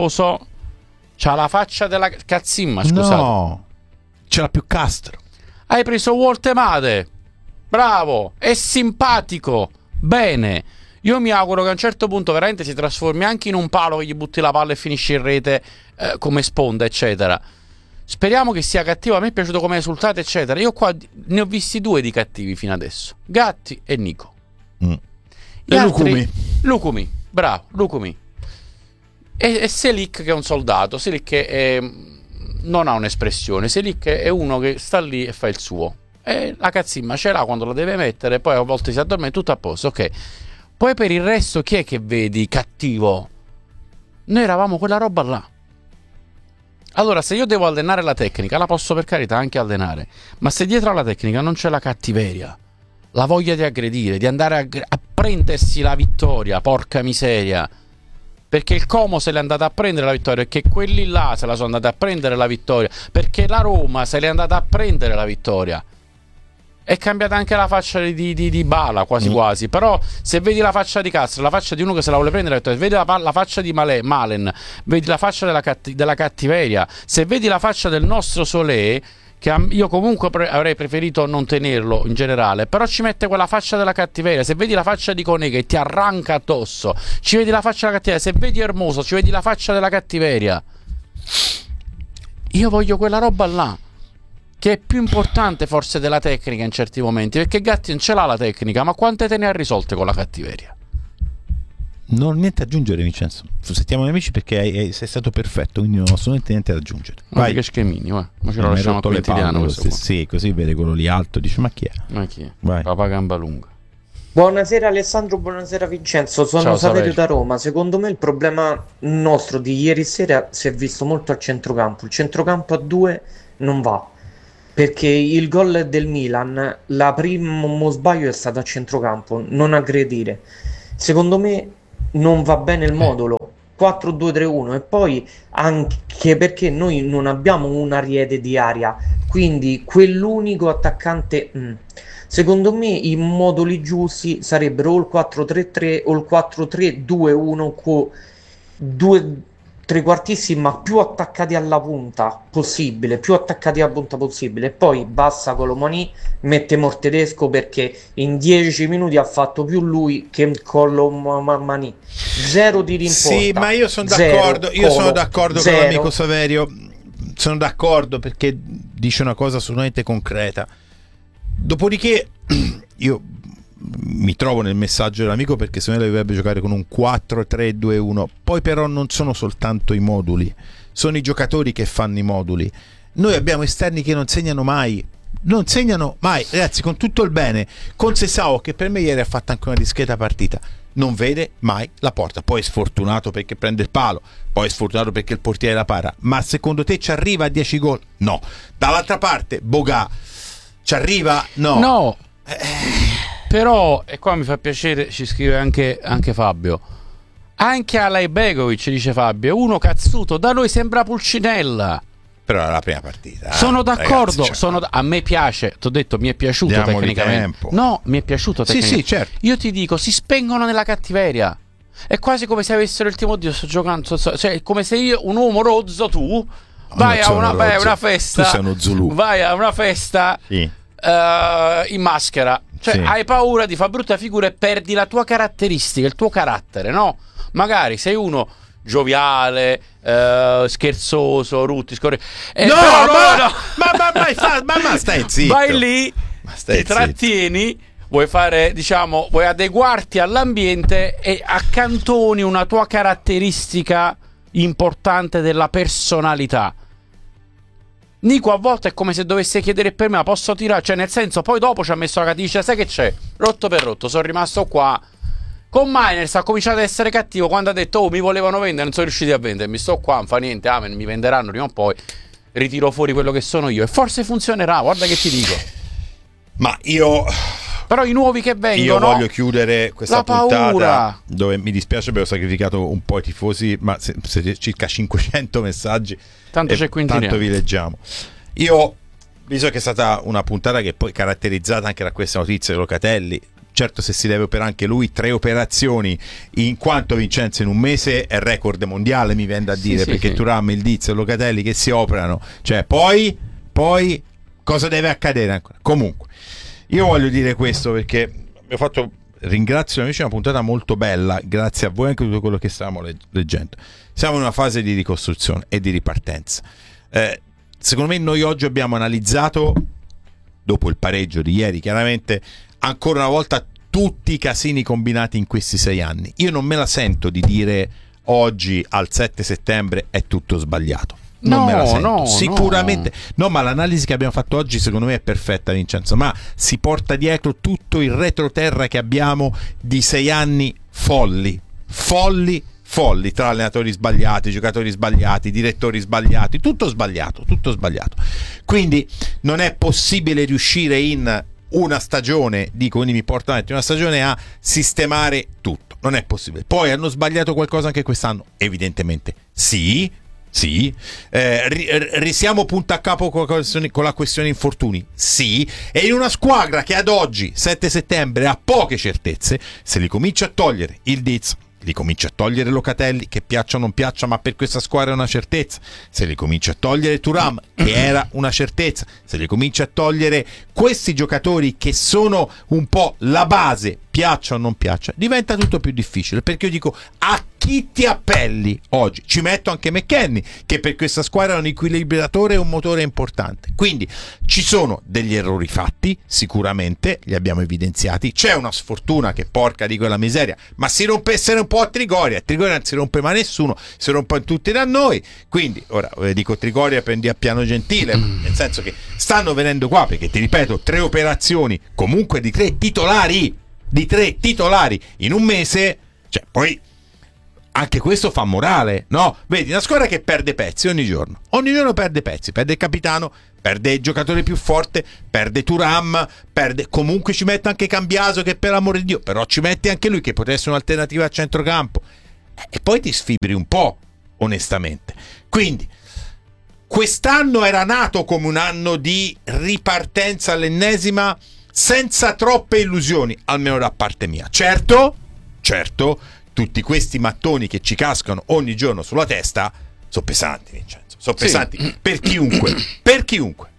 C'ha la faccia della cazzimma, scusate. No, ce l'ha più Castro. Hai preso Walter Mate. Bravo, è simpatico. Bene. Io mi auguro che a un certo punto veramente si trasformi anche in un palo che gli butti la palla e finisci in rete come sponda, eccetera. Speriamo che sia cattivo. A me è piaciuto come risultato, eccetera. Io qua ne ho visti 2 di cattivi fino adesso: Gatti e Nico. E Lucumi, bravo, Lucumi. E Selic che è un soldato. Selic che non ha un'espressione. Selic è uno che sta lì e fa il suo. E la cazzimma ce l'ha quando la deve mettere. Poi a volte si addormenta, tutto a posto, ok. Poi per il resto chi è che vedi cattivo? Noi eravamo quella roba là. Allora, se io devo allenare la tecnica, la posso per carità anche allenare, ma se dietro alla tecnica non c'è la cattiveria, la voglia di aggredire, di andare a prendersi la vittoria, porca miseria, perché il Como se l'è andata a prendere la vittoria, perché quelli là se la sono andati a prendere la vittoria, perché la Roma se l'è andata a prendere la vittoria. È cambiata anche la faccia di Bala, quasi quasi. Però se vedi la faccia di Castro, la faccia di uno che se la vuole prendere, vedi la faccia di Malen, vedi la faccia della cattiveria. Se vedi la faccia del nostro Solé, che io comunque avrei preferito non tenerlo in generale, però ci mette quella faccia della cattiveria. Se vedi la faccia di Conè che ti arranca addosso, ci vedi la faccia della cattiveria. Se vedi Hermoso, ci vedi la faccia della cattiveria. Io voglio quella roba là, che è più importante forse della tecnica in certi momenti, perché Gatti non ce l'ha la tecnica, ma quante te ne ha risolte con la cattiveria? Non niente da aggiungere Vincenzo, sentiamo gli amici perché sei stato perfetto, quindi non ho assolutamente niente da aggiungere. Vai. Che schemini, ma ce lo lasciamo a Quintiliano. Sì, così vede quello lì alto, dice ma chi è? Ma chi è? Vai. Papà Gambalunga. Buonasera Alessandro, buonasera Vincenzo, sono Saverio da Roma. Secondo me il problema nostro di ieri sera si è visto molto al centrocampo. Il centrocampo a 2 non va, perché il gol del Milan, la primo sbaglio è stato a centrocampo, non aggredire. Secondo me non va bene il modulo 4-2-3-1, e poi anche perché noi non abbiamo un Ariete di aria, quindi quell'unico attaccante. Secondo me i moduli giusti sarebbero o il 4-3-3 o il 4-3-2-1 con due trequartisti ma più attaccati alla punta possibile, e poi basta Colomani, mettiamo il tedesco, perché in 10 minuti ha fatto più lui che Colomani. Zero tiri in porta. Sì, ma io sono d'accordo, sono d'accordo con l'amico Saverio, sono d'accordo perché dice una cosa assolutamente concreta. Dopodiché io mi trovo nel messaggio dell'amico, perché secondo me dovrebbe giocare con un 4-3-2-1. Poi però non sono soltanto i moduli, sono i giocatori che fanno i moduli. Noi abbiamo esterni che non segnano mai, ragazzi, con tutto il bene, con Sessao, che per me ieri ha fatto anche una discreta partita, non vede mai la porta. Poi è sfortunato perché prende il palo, poi è sfortunato perché il portiere la para, ma secondo te ci arriva a 10 gol? No. Dall'altra parte Boga ci arriva? No. Però, e qua mi fa piacere, ci scrive anche Fabio, anche Alay Begovic, dice Fabio, uno cazzuto, da noi sembra Pulcinella. Però è la prima partita. Sono d'accordo, ragazzi, a me piace, ti ho detto, mi è piaciuto tecnicamente. Tempo. No, mi è piaciuto tecnicamente. Sì, certo. Io ti dico, si spengono nella cattiveria. È quasi come se avessero il timore di sto giocando, cioè come se io, un uomo rozzo, tu vai a una festa. Tu sei uno Zulu. Vai a una festa in maschera. Cioè hai paura di fare brutta figura e perdi la tua caratteristica, il tuo carattere, no? Magari sei uno gioviale, scherzoso, rutti, ma stai zitto. Vai lì, ti trattieni, vuoi fare, diciamo, vuoi adeguarti all'ambiente e accantoni una tua caratteristica importante della personalità. Nico a volte è come se dovesse chiedere per me, ma posso tirare? Cioè, nel senso, poi dopo ci ha messo la caticcia, sai che c'è? Rotto per rotto, sono rimasto qua. Con Miners ha cominciato ad essere cattivo quando ha detto, oh, mi volevano vendere, non sono riusciti a vendermi, sto qua, non fa niente, amen, mi venderanno prima o poi, ritiro fuori quello che sono io, e forse funzionerà, guarda che ti dico. Ma io... Però i nuovi che vengono... Io voglio chiudere questa puntata dove mi dispiace, abbiamo sacrificato un po' i tifosi, ma circa 500 messaggi. Tanto c'è Quintilia. Tanto vi leggiamo. Io, visto che è stata una puntata che poi è caratterizzata anche da questa notizia di Locatelli, certo se si deve operare anche lui, 3 operazioni in quanto Vincenzo in un mese è record mondiale, mi viene da dire, perché Thuram, il Diz e Locatelli che si operano, cioè poi cosa deve accadere ancora? Comunque io voglio dire questo perché ringrazio amici, una puntata molto bella, grazie a voi anche tutto quello che stavamo leggendo. Siamo in una fase di ricostruzione e di ripartenza. Secondo me noi oggi abbiamo analizzato, dopo il pareggio di ieri, chiaramente ancora una volta tutti i casini combinati in questi 6 anni. Io non me la sento di dire oggi al 7 settembre è tutto sbagliato. Non me la sento, sicuramente no, ma l'analisi che abbiamo fatto oggi secondo me è perfetta, Vincenzo, ma si porta dietro tutto il retroterra che abbiamo di 6 anni folli, tra allenatori sbagliati, giocatori sbagliati, direttori sbagliati, tutto sbagliato. Quindi non è possibile riuscire in una stagione, quindi mi porta avanti una stagione, a sistemare tutto, non è possibile. Poi hanno sbagliato qualcosa anche quest'anno? Evidentemente sì. Risiamo punto a capo con la questione infortuni? Sì. E in una squadra che ad oggi, 7 settembre, ha poche certezze, se li comincia a togliere il Diz, li comincia a togliere Locatelli, che piaccia o non piaccia, ma per questa squadra è una certezza, se li comincia a togliere Thuram, che era una certezza, se li comincia a togliere questi giocatori che sono un po' la base, piaccia o non piaccia, diventa tutto più difficile, perché io dico, a chi ti appelli oggi? Ci metto anche McKennie, che per questa squadra è un equilibratore e un motore importante. Quindi ci sono degli errori fatti, sicuramente li abbiamo evidenziati, c'è una sfortuna che porca di quella miseria, ma si rompessero un po' a Trigoria non si rompe mai nessuno, si rompono tutti da noi. Quindi ora dico Trigoria prendi a piano gentile, nel senso che stanno venendo qua perché, ti ripeto, 3 operazioni comunque di 3 titolari in un mese, cioè poi anche questo fa morale, no? Vedi, una squadra che perde pezzi ogni giorno perde pezzi, perde il capitano, perde il giocatore più forte, perde Thuram, comunque ci mette anche Cambiaso, che per l'amore di Dio, però ci metti anche lui che potrebbe essere un'alternativa a centrocampo, e poi ti sfibri un po', onestamente. Quindi quest'anno era nato come un anno di ripartenza all'ennesima, senza troppe illusioni, almeno da parte mia. Certo, tutti questi mattoni che ci cascano ogni giorno sulla testa sono pesanti, Vincenzo, sono pesanti, sì. per chiunque.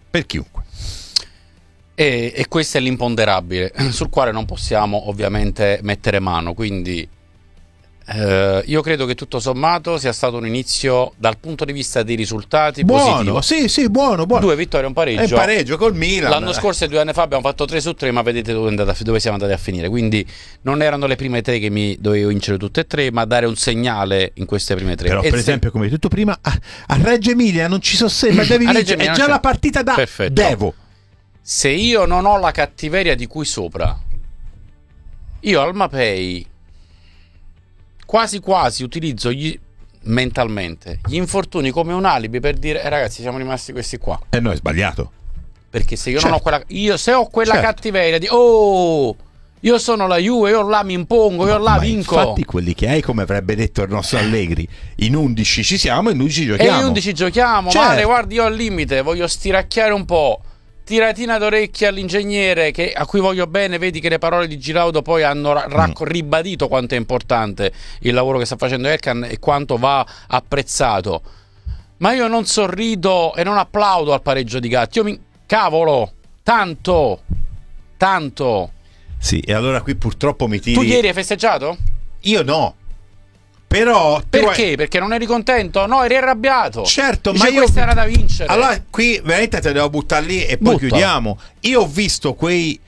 E questo è l'imponderabile sul quale non possiamo ovviamente mettere mano, quindi io credo che tutto sommato sia stato un inizio dal punto di vista dei risultati positivo. Sì, buono. 2 vittorie e un pareggio. E pareggio col Milan. L'anno scorso e 2 anni fa abbiamo fatto 3 su 3, ma vedete dove siamo andati a finire. Quindi non erano le prime 3 che mi dovevo vincere tutte e 3, ma dare un segnale in queste prime 3. Però, per esempio, come hai detto prima, a Reggio Emilia non ci sono ma devi vincere. È già la partita da devo. Se io non ho la cattiveria di qui sopra, io al Mapei quasi utilizzo mentalmente gli infortuni come un alibi per dire ragazzi, siamo rimasti questi qua. E no, è sbagliato. Perché se io non ho quella cattiveria di io sono la Juve, io là mi impongo, io là vinco. Infatti quelli che hai, come avrebbe detto il nostro Allegri, in 11 ci siamo, in 11 giochiamo. E in 11 giochiamo, Mare, guardi, io al limite voglio stiracchiare un po'. Tiratina d'orecchie all'ingegnere a cui voglio bene, vedi che le parole di Giraudo poi hanno ribadito quanto è importante il lavoro che sta facendo Elkan e quanto va apprezzato. Ma io non sorrido e non applaudo al pareggio di Gatti. Cavolo, tanto. Sì, e allora qui purtroppo mi tiri. Tu ieri hai festeggiato? Io no. Però perché? Perché non eri contento? No, eri arrabbiato. Certo, ma questa era da vincere. Allora qui veramente te devo buttare lì e poi chiudiamo. Io ho visto quelli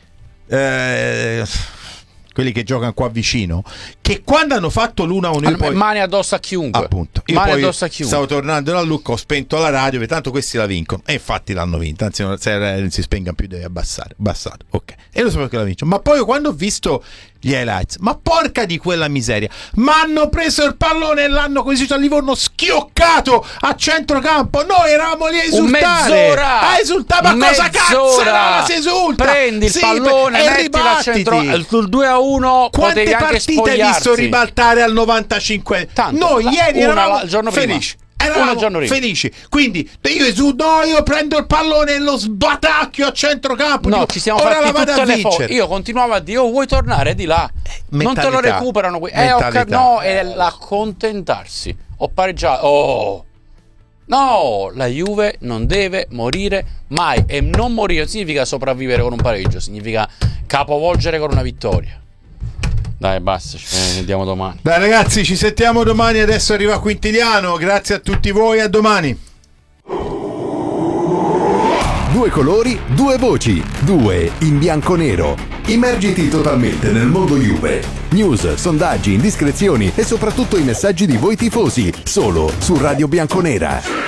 che giocano qua vicino, che quando hanno fatto l'1-1 poi mani addosso a chiunque. Appunto. Io poi stavo tornando da Lucca, ho spento la radio, perché tanto questi la vincono. E infatti l'hanno vinta. Anzi, se non si spenga più devi abbassare. Ok. E lo so perché la vincono. Ma poi quando ho visto gli highlights, ma porca di quella miseria, ma hanno preso il pallone e l'hanno così a Livorno schioccato a centrocampo. Noi eravamo lì a esultare. Ma cosa cazzo era? Si esulta. Prendi il pallone e mettila a centro. Sul 2-1 quante anche partite hai visto ribaltare al 95? Noi ieri eravamo felici. Eravamo felici, quindi io esudo, io prendo il pallone e lo sbatacchio a centrocampo. No, ci siamo fatti tutte le foto. Io continuavo a dire vuoi tornare di là, non te lo recuperano qui. No, è l'accontentarsi. Ho pareggiato. No, la Juve non deve morire mai, e non morire significa sopravvivere con un pareggio, significa capovolgere con una vittoria. Dai, basta, ci vediamo domani. Dai ragazzi, ci sentiamo domani. Adesso arriva Quintiliano. Grazie a tutti voi, a domani. 2 colori, 2 voci, 2 in bianco-nero. Immergiti totalmente nel mondo Juve. News, sondaggi, indiscrezioni e soprattutto i messaggi di voi tifosi. Solo su Radio Bianconera.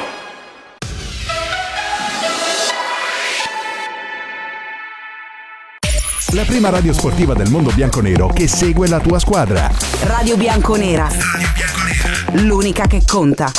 La prima radio sportiva del mondo bianconero che segue la tua squadra. Radio Bianconera. L'unica che conta.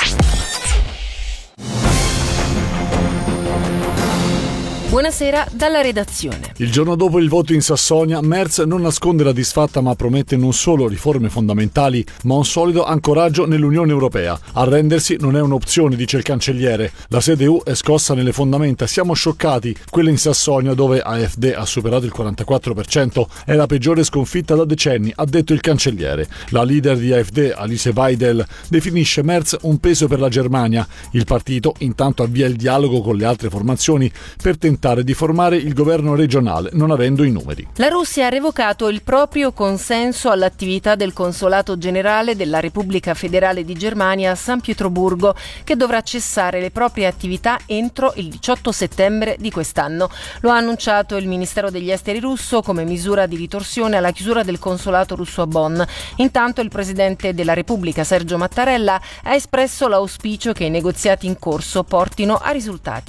Buonasera dalla redazione. Il giorno dopo il voto in Sassonia, Merz non nasconde la disfatta ma promette non solo riforme fondamentali, ma un solido ancoraggio nell'Unione Europea. Arrendersi non è un'opzione, dice il cancelliere. La CDU è scossa nelle fondamenta, siamo scioccati. Quella in Sassonia, dove AfD ha superato il 44%, è la peggiore sconfitta da decenni, ha detto il cancelliere. La leader di AfD, Alice Weidel, definisce Merz un peso per la Germania. Il partito intanto avvia il dialogo con le altre formazioni per tentare di formare il governo regionale, non avendo i numeri. La Russia ha revocato il proprio consenso all'attività del Consolato Generale della Repubblica Federale di Germania a San Pietroburgo, che dovrà cessare le proprie attività entro il 18 settembre di quest'anno. Lo ha annunciato il Ministero degli Esteri russo come misura di ritorsione alla chiusura del consolato russo a Bonn. Intanto il Presidente della Repubblica, Sergio Mattarella, ha espresso l'auspicio che i negoziati in corso portino a risultati.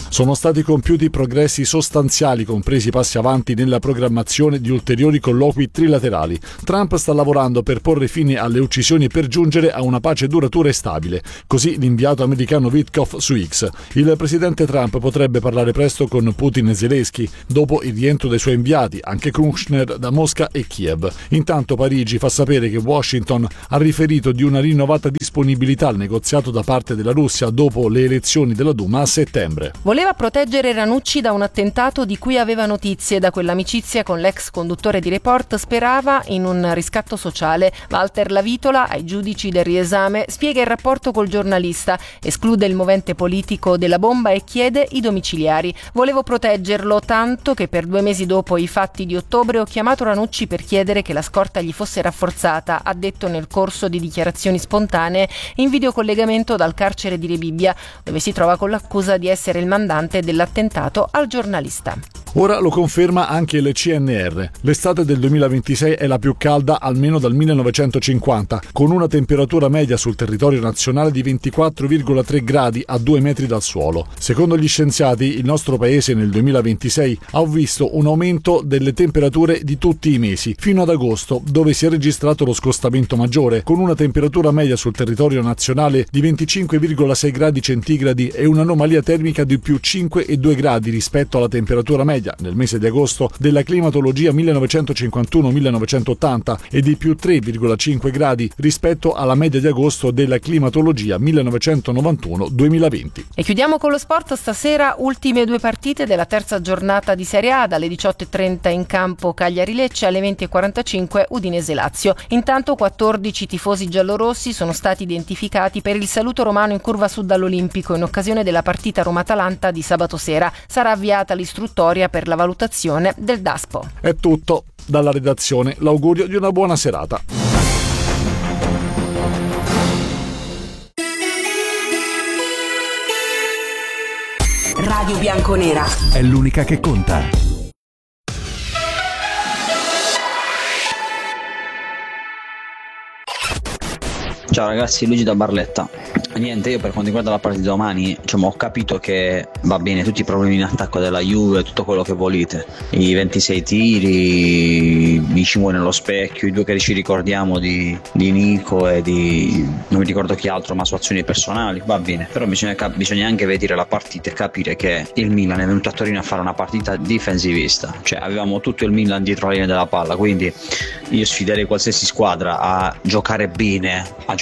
Sono stati compiuti progressi sostanziali, compresi passi avanti nella programmazione di ulteriori colloqui trilaterali. Trump sta lavorando per porre fine alle uccisioni e per giungere a una pace duratura e stabile. Così l'inviato americano Witkoff su X. Il presidente Trump potrebbe parlare presto con Putin e Zelensky, dopo il rientro dei suoi inviati, anche Kushner, da Mosca e Kiev. Intanto Parigi fa sapere che Washington ha riferito di una rinnovata disponibilità al negoziato da parte della Russia dopo le elezioni della Duma a settembre. Voleva proteggere Ranucci da un attentato di cui aveva notizie. Da quell'amicizia con l'ex conduttore di Report sperava in un riscatto sociale. Walter Lavitola, ai giudici del riesame, spiega il rapporto col giornalista, esclude il movente politico della bomba e chiede i domiciliari. Volevo proteggerlo tanto che per 2 mesi dopo i fatti di ottobre ho chiamato Ranucci per chiedere che la scorta gli fosse rafforzata, ha detto nel corso di dichiarazioni spontanee in videocollegamento dal carcere di Rebibbia, dove si trova con l'accusa di essere il mandante dell'attentato al giornalista. Ora lo conferma anche il CNR. L'estate del 2026 è la più calda almeno dal 1950, con una temperatura media sul territorio nazionale di 24,3 gradi a 2 metri dal suolo. Secondo gli scienziati, il nostro paese nel 2026 ha visto un aumento delle temperature di tutti i mesi, fino ad agosto, dove si è registrato lo scostamento maggiore, con una temperatura media sul territorio nazionale di 25,6 gradi centigradi e un'anomalia termica di più 5,2 gradi rispetto alla temperatura media nel mese di agosto della climatologia 1951-1980 e di più 3,5 gradi rispetto alla media di agosto della climatologia 1991-2020. E chiudiamo con lo sport. Stasera ultime 2 partite della terza giornata di Serie A, dalle 18:30 in campo Cagliari-Lecce, alle 20:45 Udinese-Lazio. Intanto 14 tifosi giallorossi sono stati identificati per il saluto romano in curva sud all'Olimpico in occasione della partita Roma-Atalanta di sabato sera. Sarà avviata l'istruttoria per la valutazione del DASPO. È tutto. Dalla redazione l'augurio di una buona serata. Radio Bianconera è l'unica che conta. Ciao ragazzi, Luigi da Barletta. Niente, io per quanto riguarda la partita di domani, ho capito che va bene tutti i problemi in attacco della Juve, tutto quello che volete, i 26 tiri, i 5 nello specchio, i 2 che ci ricordiamo di Nico e di non mi ricordo chi altro, ma su azioni personali, va bene, però bisogna anche vedere la partita e capire che il Milan è venuto a Torino a fare una partita difensivista, cioè avevamo tutto il Milan dietro la linea della palla, quindi io sfiderei qualsiasi squadra a giocare bene.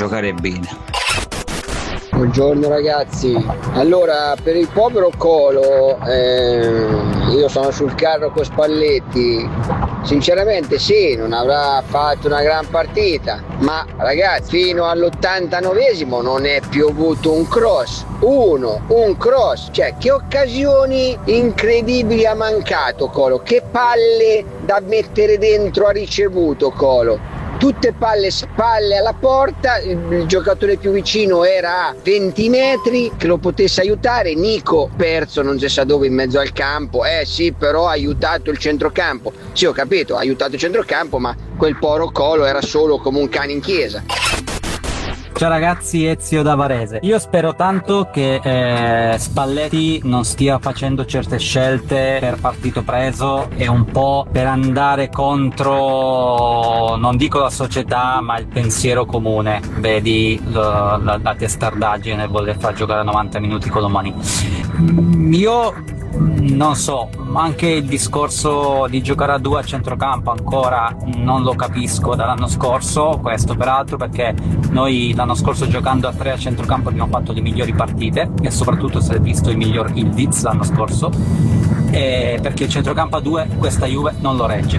Buongiorno ragazzi, allora per il povero Colo, io sono sul carro con Spalletti, sinceramente sì, non avrà fatto una gran partita, ma ragazzi fino all'89esimo non è piovuto un cross, un cross, cioè che occasioni incredibili ha mancato Colo, che palle da mettere dentro ha ricevuto Colo. Tutte spalle alla porta, il giocatore più vicino era a 20 metri che lo potesse aiutare, Nico perso non si sa dove in mezzo al campo, sì però ha aiutato il centrocampo, sì ho capito, ha aiutato il centrocampo ma quel povero Colo era solo come un cane in chiesa. Ciao ragazzi, Ezio da Varese. Io spero tanto che Spalletti non stia facendo certe scelte per partito preso e un po' per andare contro, non dico la società, ma il pensiero comune. Vedi la testardaggine nel voler far giocare a 90 minuti Colomani. Io non so, anche il discorso di giocare a 2 a centrocampo ancora non lo capisco dall'anno scorso, questo peraltro perché noi l'anno scorso giocando a 3 a centrocampo abbiamo fatto le migliori partite e soprattutto si è visto il miglior Ildiz l'anno scorso, perché il centrocampo a 2 questa Juve non lo regge.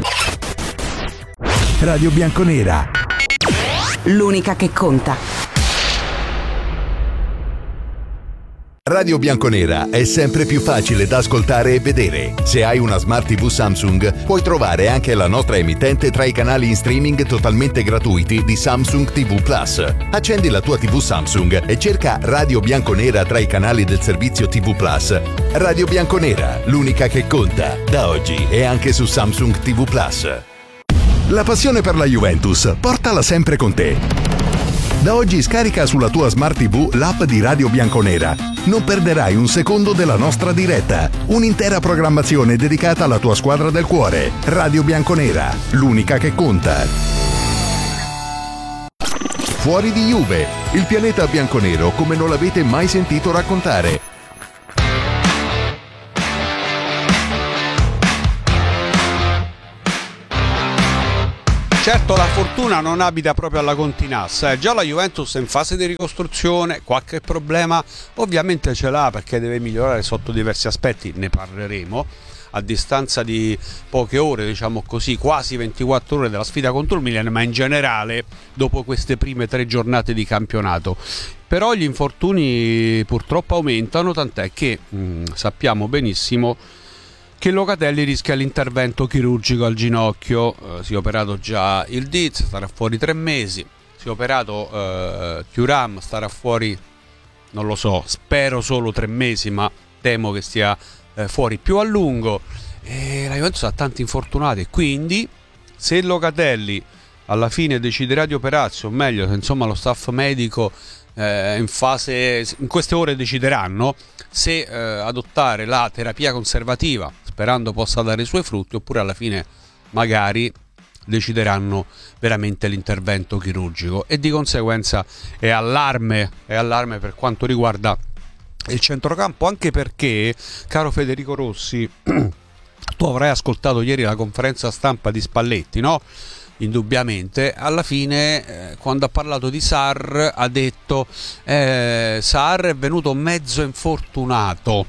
Radio Bianconera, l'unica che conta. Radio Bianconera è sempre più facile da ascoltare e vedere. Se hai una Smart TV Samsung, puoi trovare anche la nostra emittente tra i canali in streaming totalmente gratuiti di Samsung TV Plus. Accendi la tua TV Samsung e cerca Radio Bianconera tra i canali del servizio TV Plus. Radio Bianconera, l'unica che conta, da oggi e anche su Samsung TV Plus. La passione per la Juventus, portala sempre con te. Da oggi scarica sulla tua Smart TV l'app di Radio Bianconera. Non perderai un secondo della nostra diretta. Un'intera programmazione dedicata alla tua squadra del cuore. Radio Bianconera, l'unica che conta. Fuori di Juve, il pianeta bianconero come non l'avete mai sentito raccontare. Certo, la fortuna non abita proprio alla Continassa, già la Juventus è in fase di ricostruzione, qualche problema ovviamente ce l'ha perché deve migliorare sotto diversi aspetti, ne parleremo a distanza di poche ore, diciamo così, quasi 24 ore dalla sfida contro il Milan, ma in generale dopo queste prime 3 giornate di campionato. Però gli infortuni purtroppo aumentano, tant'è che sappiamo benissimo che Locatelli rischia l'intervento chirurgico al ginocchio. Si è operato già il Diz, starà fuori 3 mesi, si è operato Thuram, starà fuori, non lo so, spero solo 3 mesi, ma temo che stia fuori più a lungo. E la Juventus ha tanti infortunati, quindi se Locatelli alla fine deciderà di operarsi, o meglio, se insomma lo staff medico in queste ore decideranno se adottare la terapia conservativa, sperando possa dare i suoi frutti, oppure alla fine magari decideranno veramente l'intervento chirurgico, e di conseguenza è allarme per quanto riguarda il centrocampo, anche perché, caro Federico Rossi, tu avrai ascoltato ieri la conferenza stampa di Spalletti, no? Indubbiamente alla fine quando ha parlato di Sarr ha detto Sarr è venuto mezzo infortunato.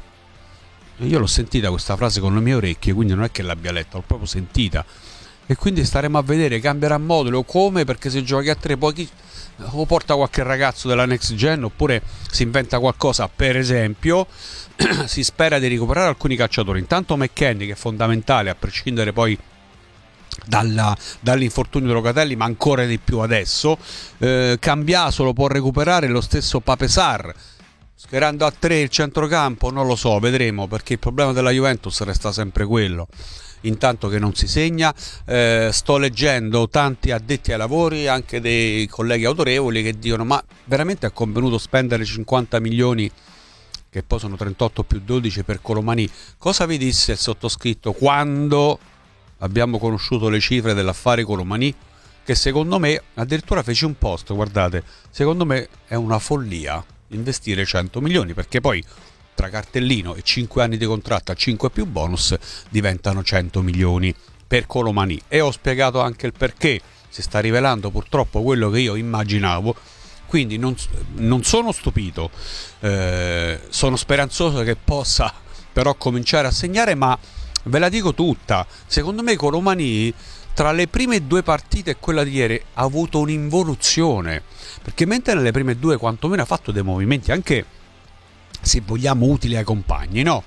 Io l'ho sentita questa frase con le mie orecchie, quindi non è che l'abbia letta, l'ho proprio sentita, e quindi staremo a vedere, cambierà modulo come, perché se giochi a 3 poi o porta qualche ragazzo della next gen oppure si inventa qualcosa. Per esempio si spera di recuperare alcuni calciatori, intanto McKennie, che è fondamentale a prescindere poi dall'infortunio di Locatelli, ma ancora di più adesso. Cambiaso lo può recuperare, lo stesso Pape Sarr. Schierando a 3 il centrocampo non lo so, vedremo, perché il problema della Juventus resta sempre quello, intanto che non si segna. Sto leggendo tanti addetti ai lavori, anche dei colleghi autorevoli, che dicono: ma veramente è convenuto spendere 50 milioni, che poi sono 38 più 12 per Colomani? Cosa vi disse il sottoscritto quando abbiamo conosciuto le cifre dell'affare Colomani? Che secondo me, addirittura fece un post, guardate, secondo me è una follia investire 100 milioni, perché poi tra cartellino e 5 anni di contratto a 5 più bonus diventano 100 milioni per Colomani. E ho spiegato anche il perché, si sta rivelando purtroppo quello che io immaginavo, quindi non sono stupito, sono speranzoso che possa però cominciare a segnare, ma ve la dico tutta, secondo me Colomani tra le prime 2 partite e quella di ieri ha avuto un'involuzione, perché mentre nelle prime 2 quantomeno ha fatto dei movimenti anche, se vogliamo, utili ai compagni, no?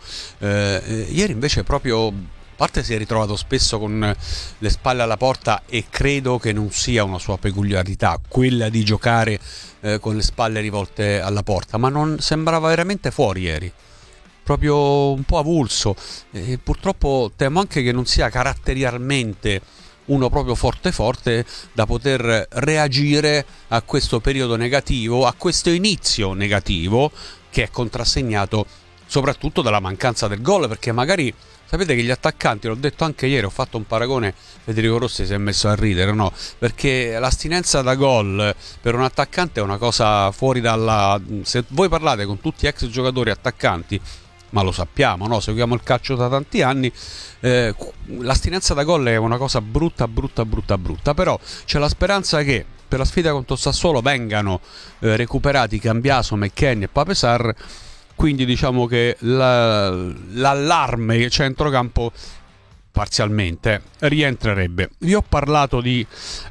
Ieri invece proprio, a parte si è ritrovato spesso con le spalle alla porta, e credo che non sia una sua peculiarità quella di giocare con le spalle rivolte alla porta, ma non sembrava veramente fuori ieri, proprio un po' avulso, e purtroppo temo anche che non sia caratterialmente uno proprio forte da poter reagire a questo periodo negativo, a questo inizio negativo che è contrassegnato soprattutto dalla mancanza del gol, perché magari sapete che gli attaccanti, l'ho detto anche ieri, ho fatto un paragone, Federico Rossi si è messo a ridere, no? Perché l'astinenza da gol per un attaccante è una cosa fuori dalla... Se voi parlate con tutti ex giocatori attaccanti, ma lo sappiamo, no? Seguiamo il calcio da tanti anni, l'astinenza da gol è una cosa brutta, però c'è la speranza che per la sfida contro il Sassuolo vengano recuperati Cambiaso, McKennie e Pape Sarr, quindi diciamo che l'allarme centrocampo parzialmente rientrerebbe. Vi ho parlato di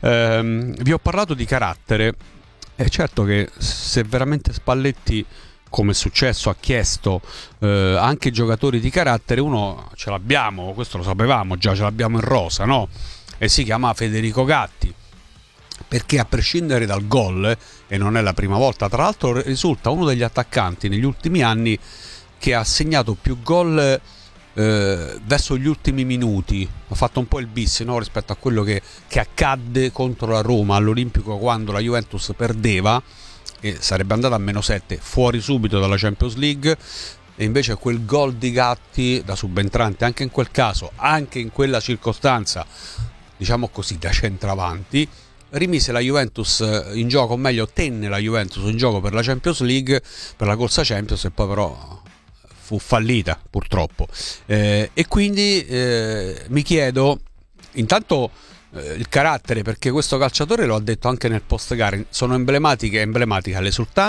carattere, è certo che se veramente Spalletti, come è successo, ha chiesto anche giocatori di carattere, uno ce l'abbiamo, questo lo sapevamo già, ce l'abbiamo in rosa, no? E si chiama Federico Gatti, perché a prescindere dal gol, e non è la prima volta, tra l'altro risulta uno degli attaccanti negli ultimi anni che ha segnato più gol verso gli ultimi minuti ha fatto un po' il bis, no? Rispetto a quello che accadde contro la Roma all'Olimpico, quando la Juventus perdeva e sarebbe andata a -7 fuori subito dalla Champions League, e invece quel gol di Gatti da subentrante, anche in quel caso, anche in quella circostanza, diciamo così, da centravanti, rimise la Juventus in gioco, o meglio tenne la Juventus in gioco per la Champions League, per la corsa Champions, e poi però fu fallita purtroppo, e quindi mi chiedo intanto il carattere, perché questo calciatore, lo ha detto anche nel post gara, sono emblematica l'esultanza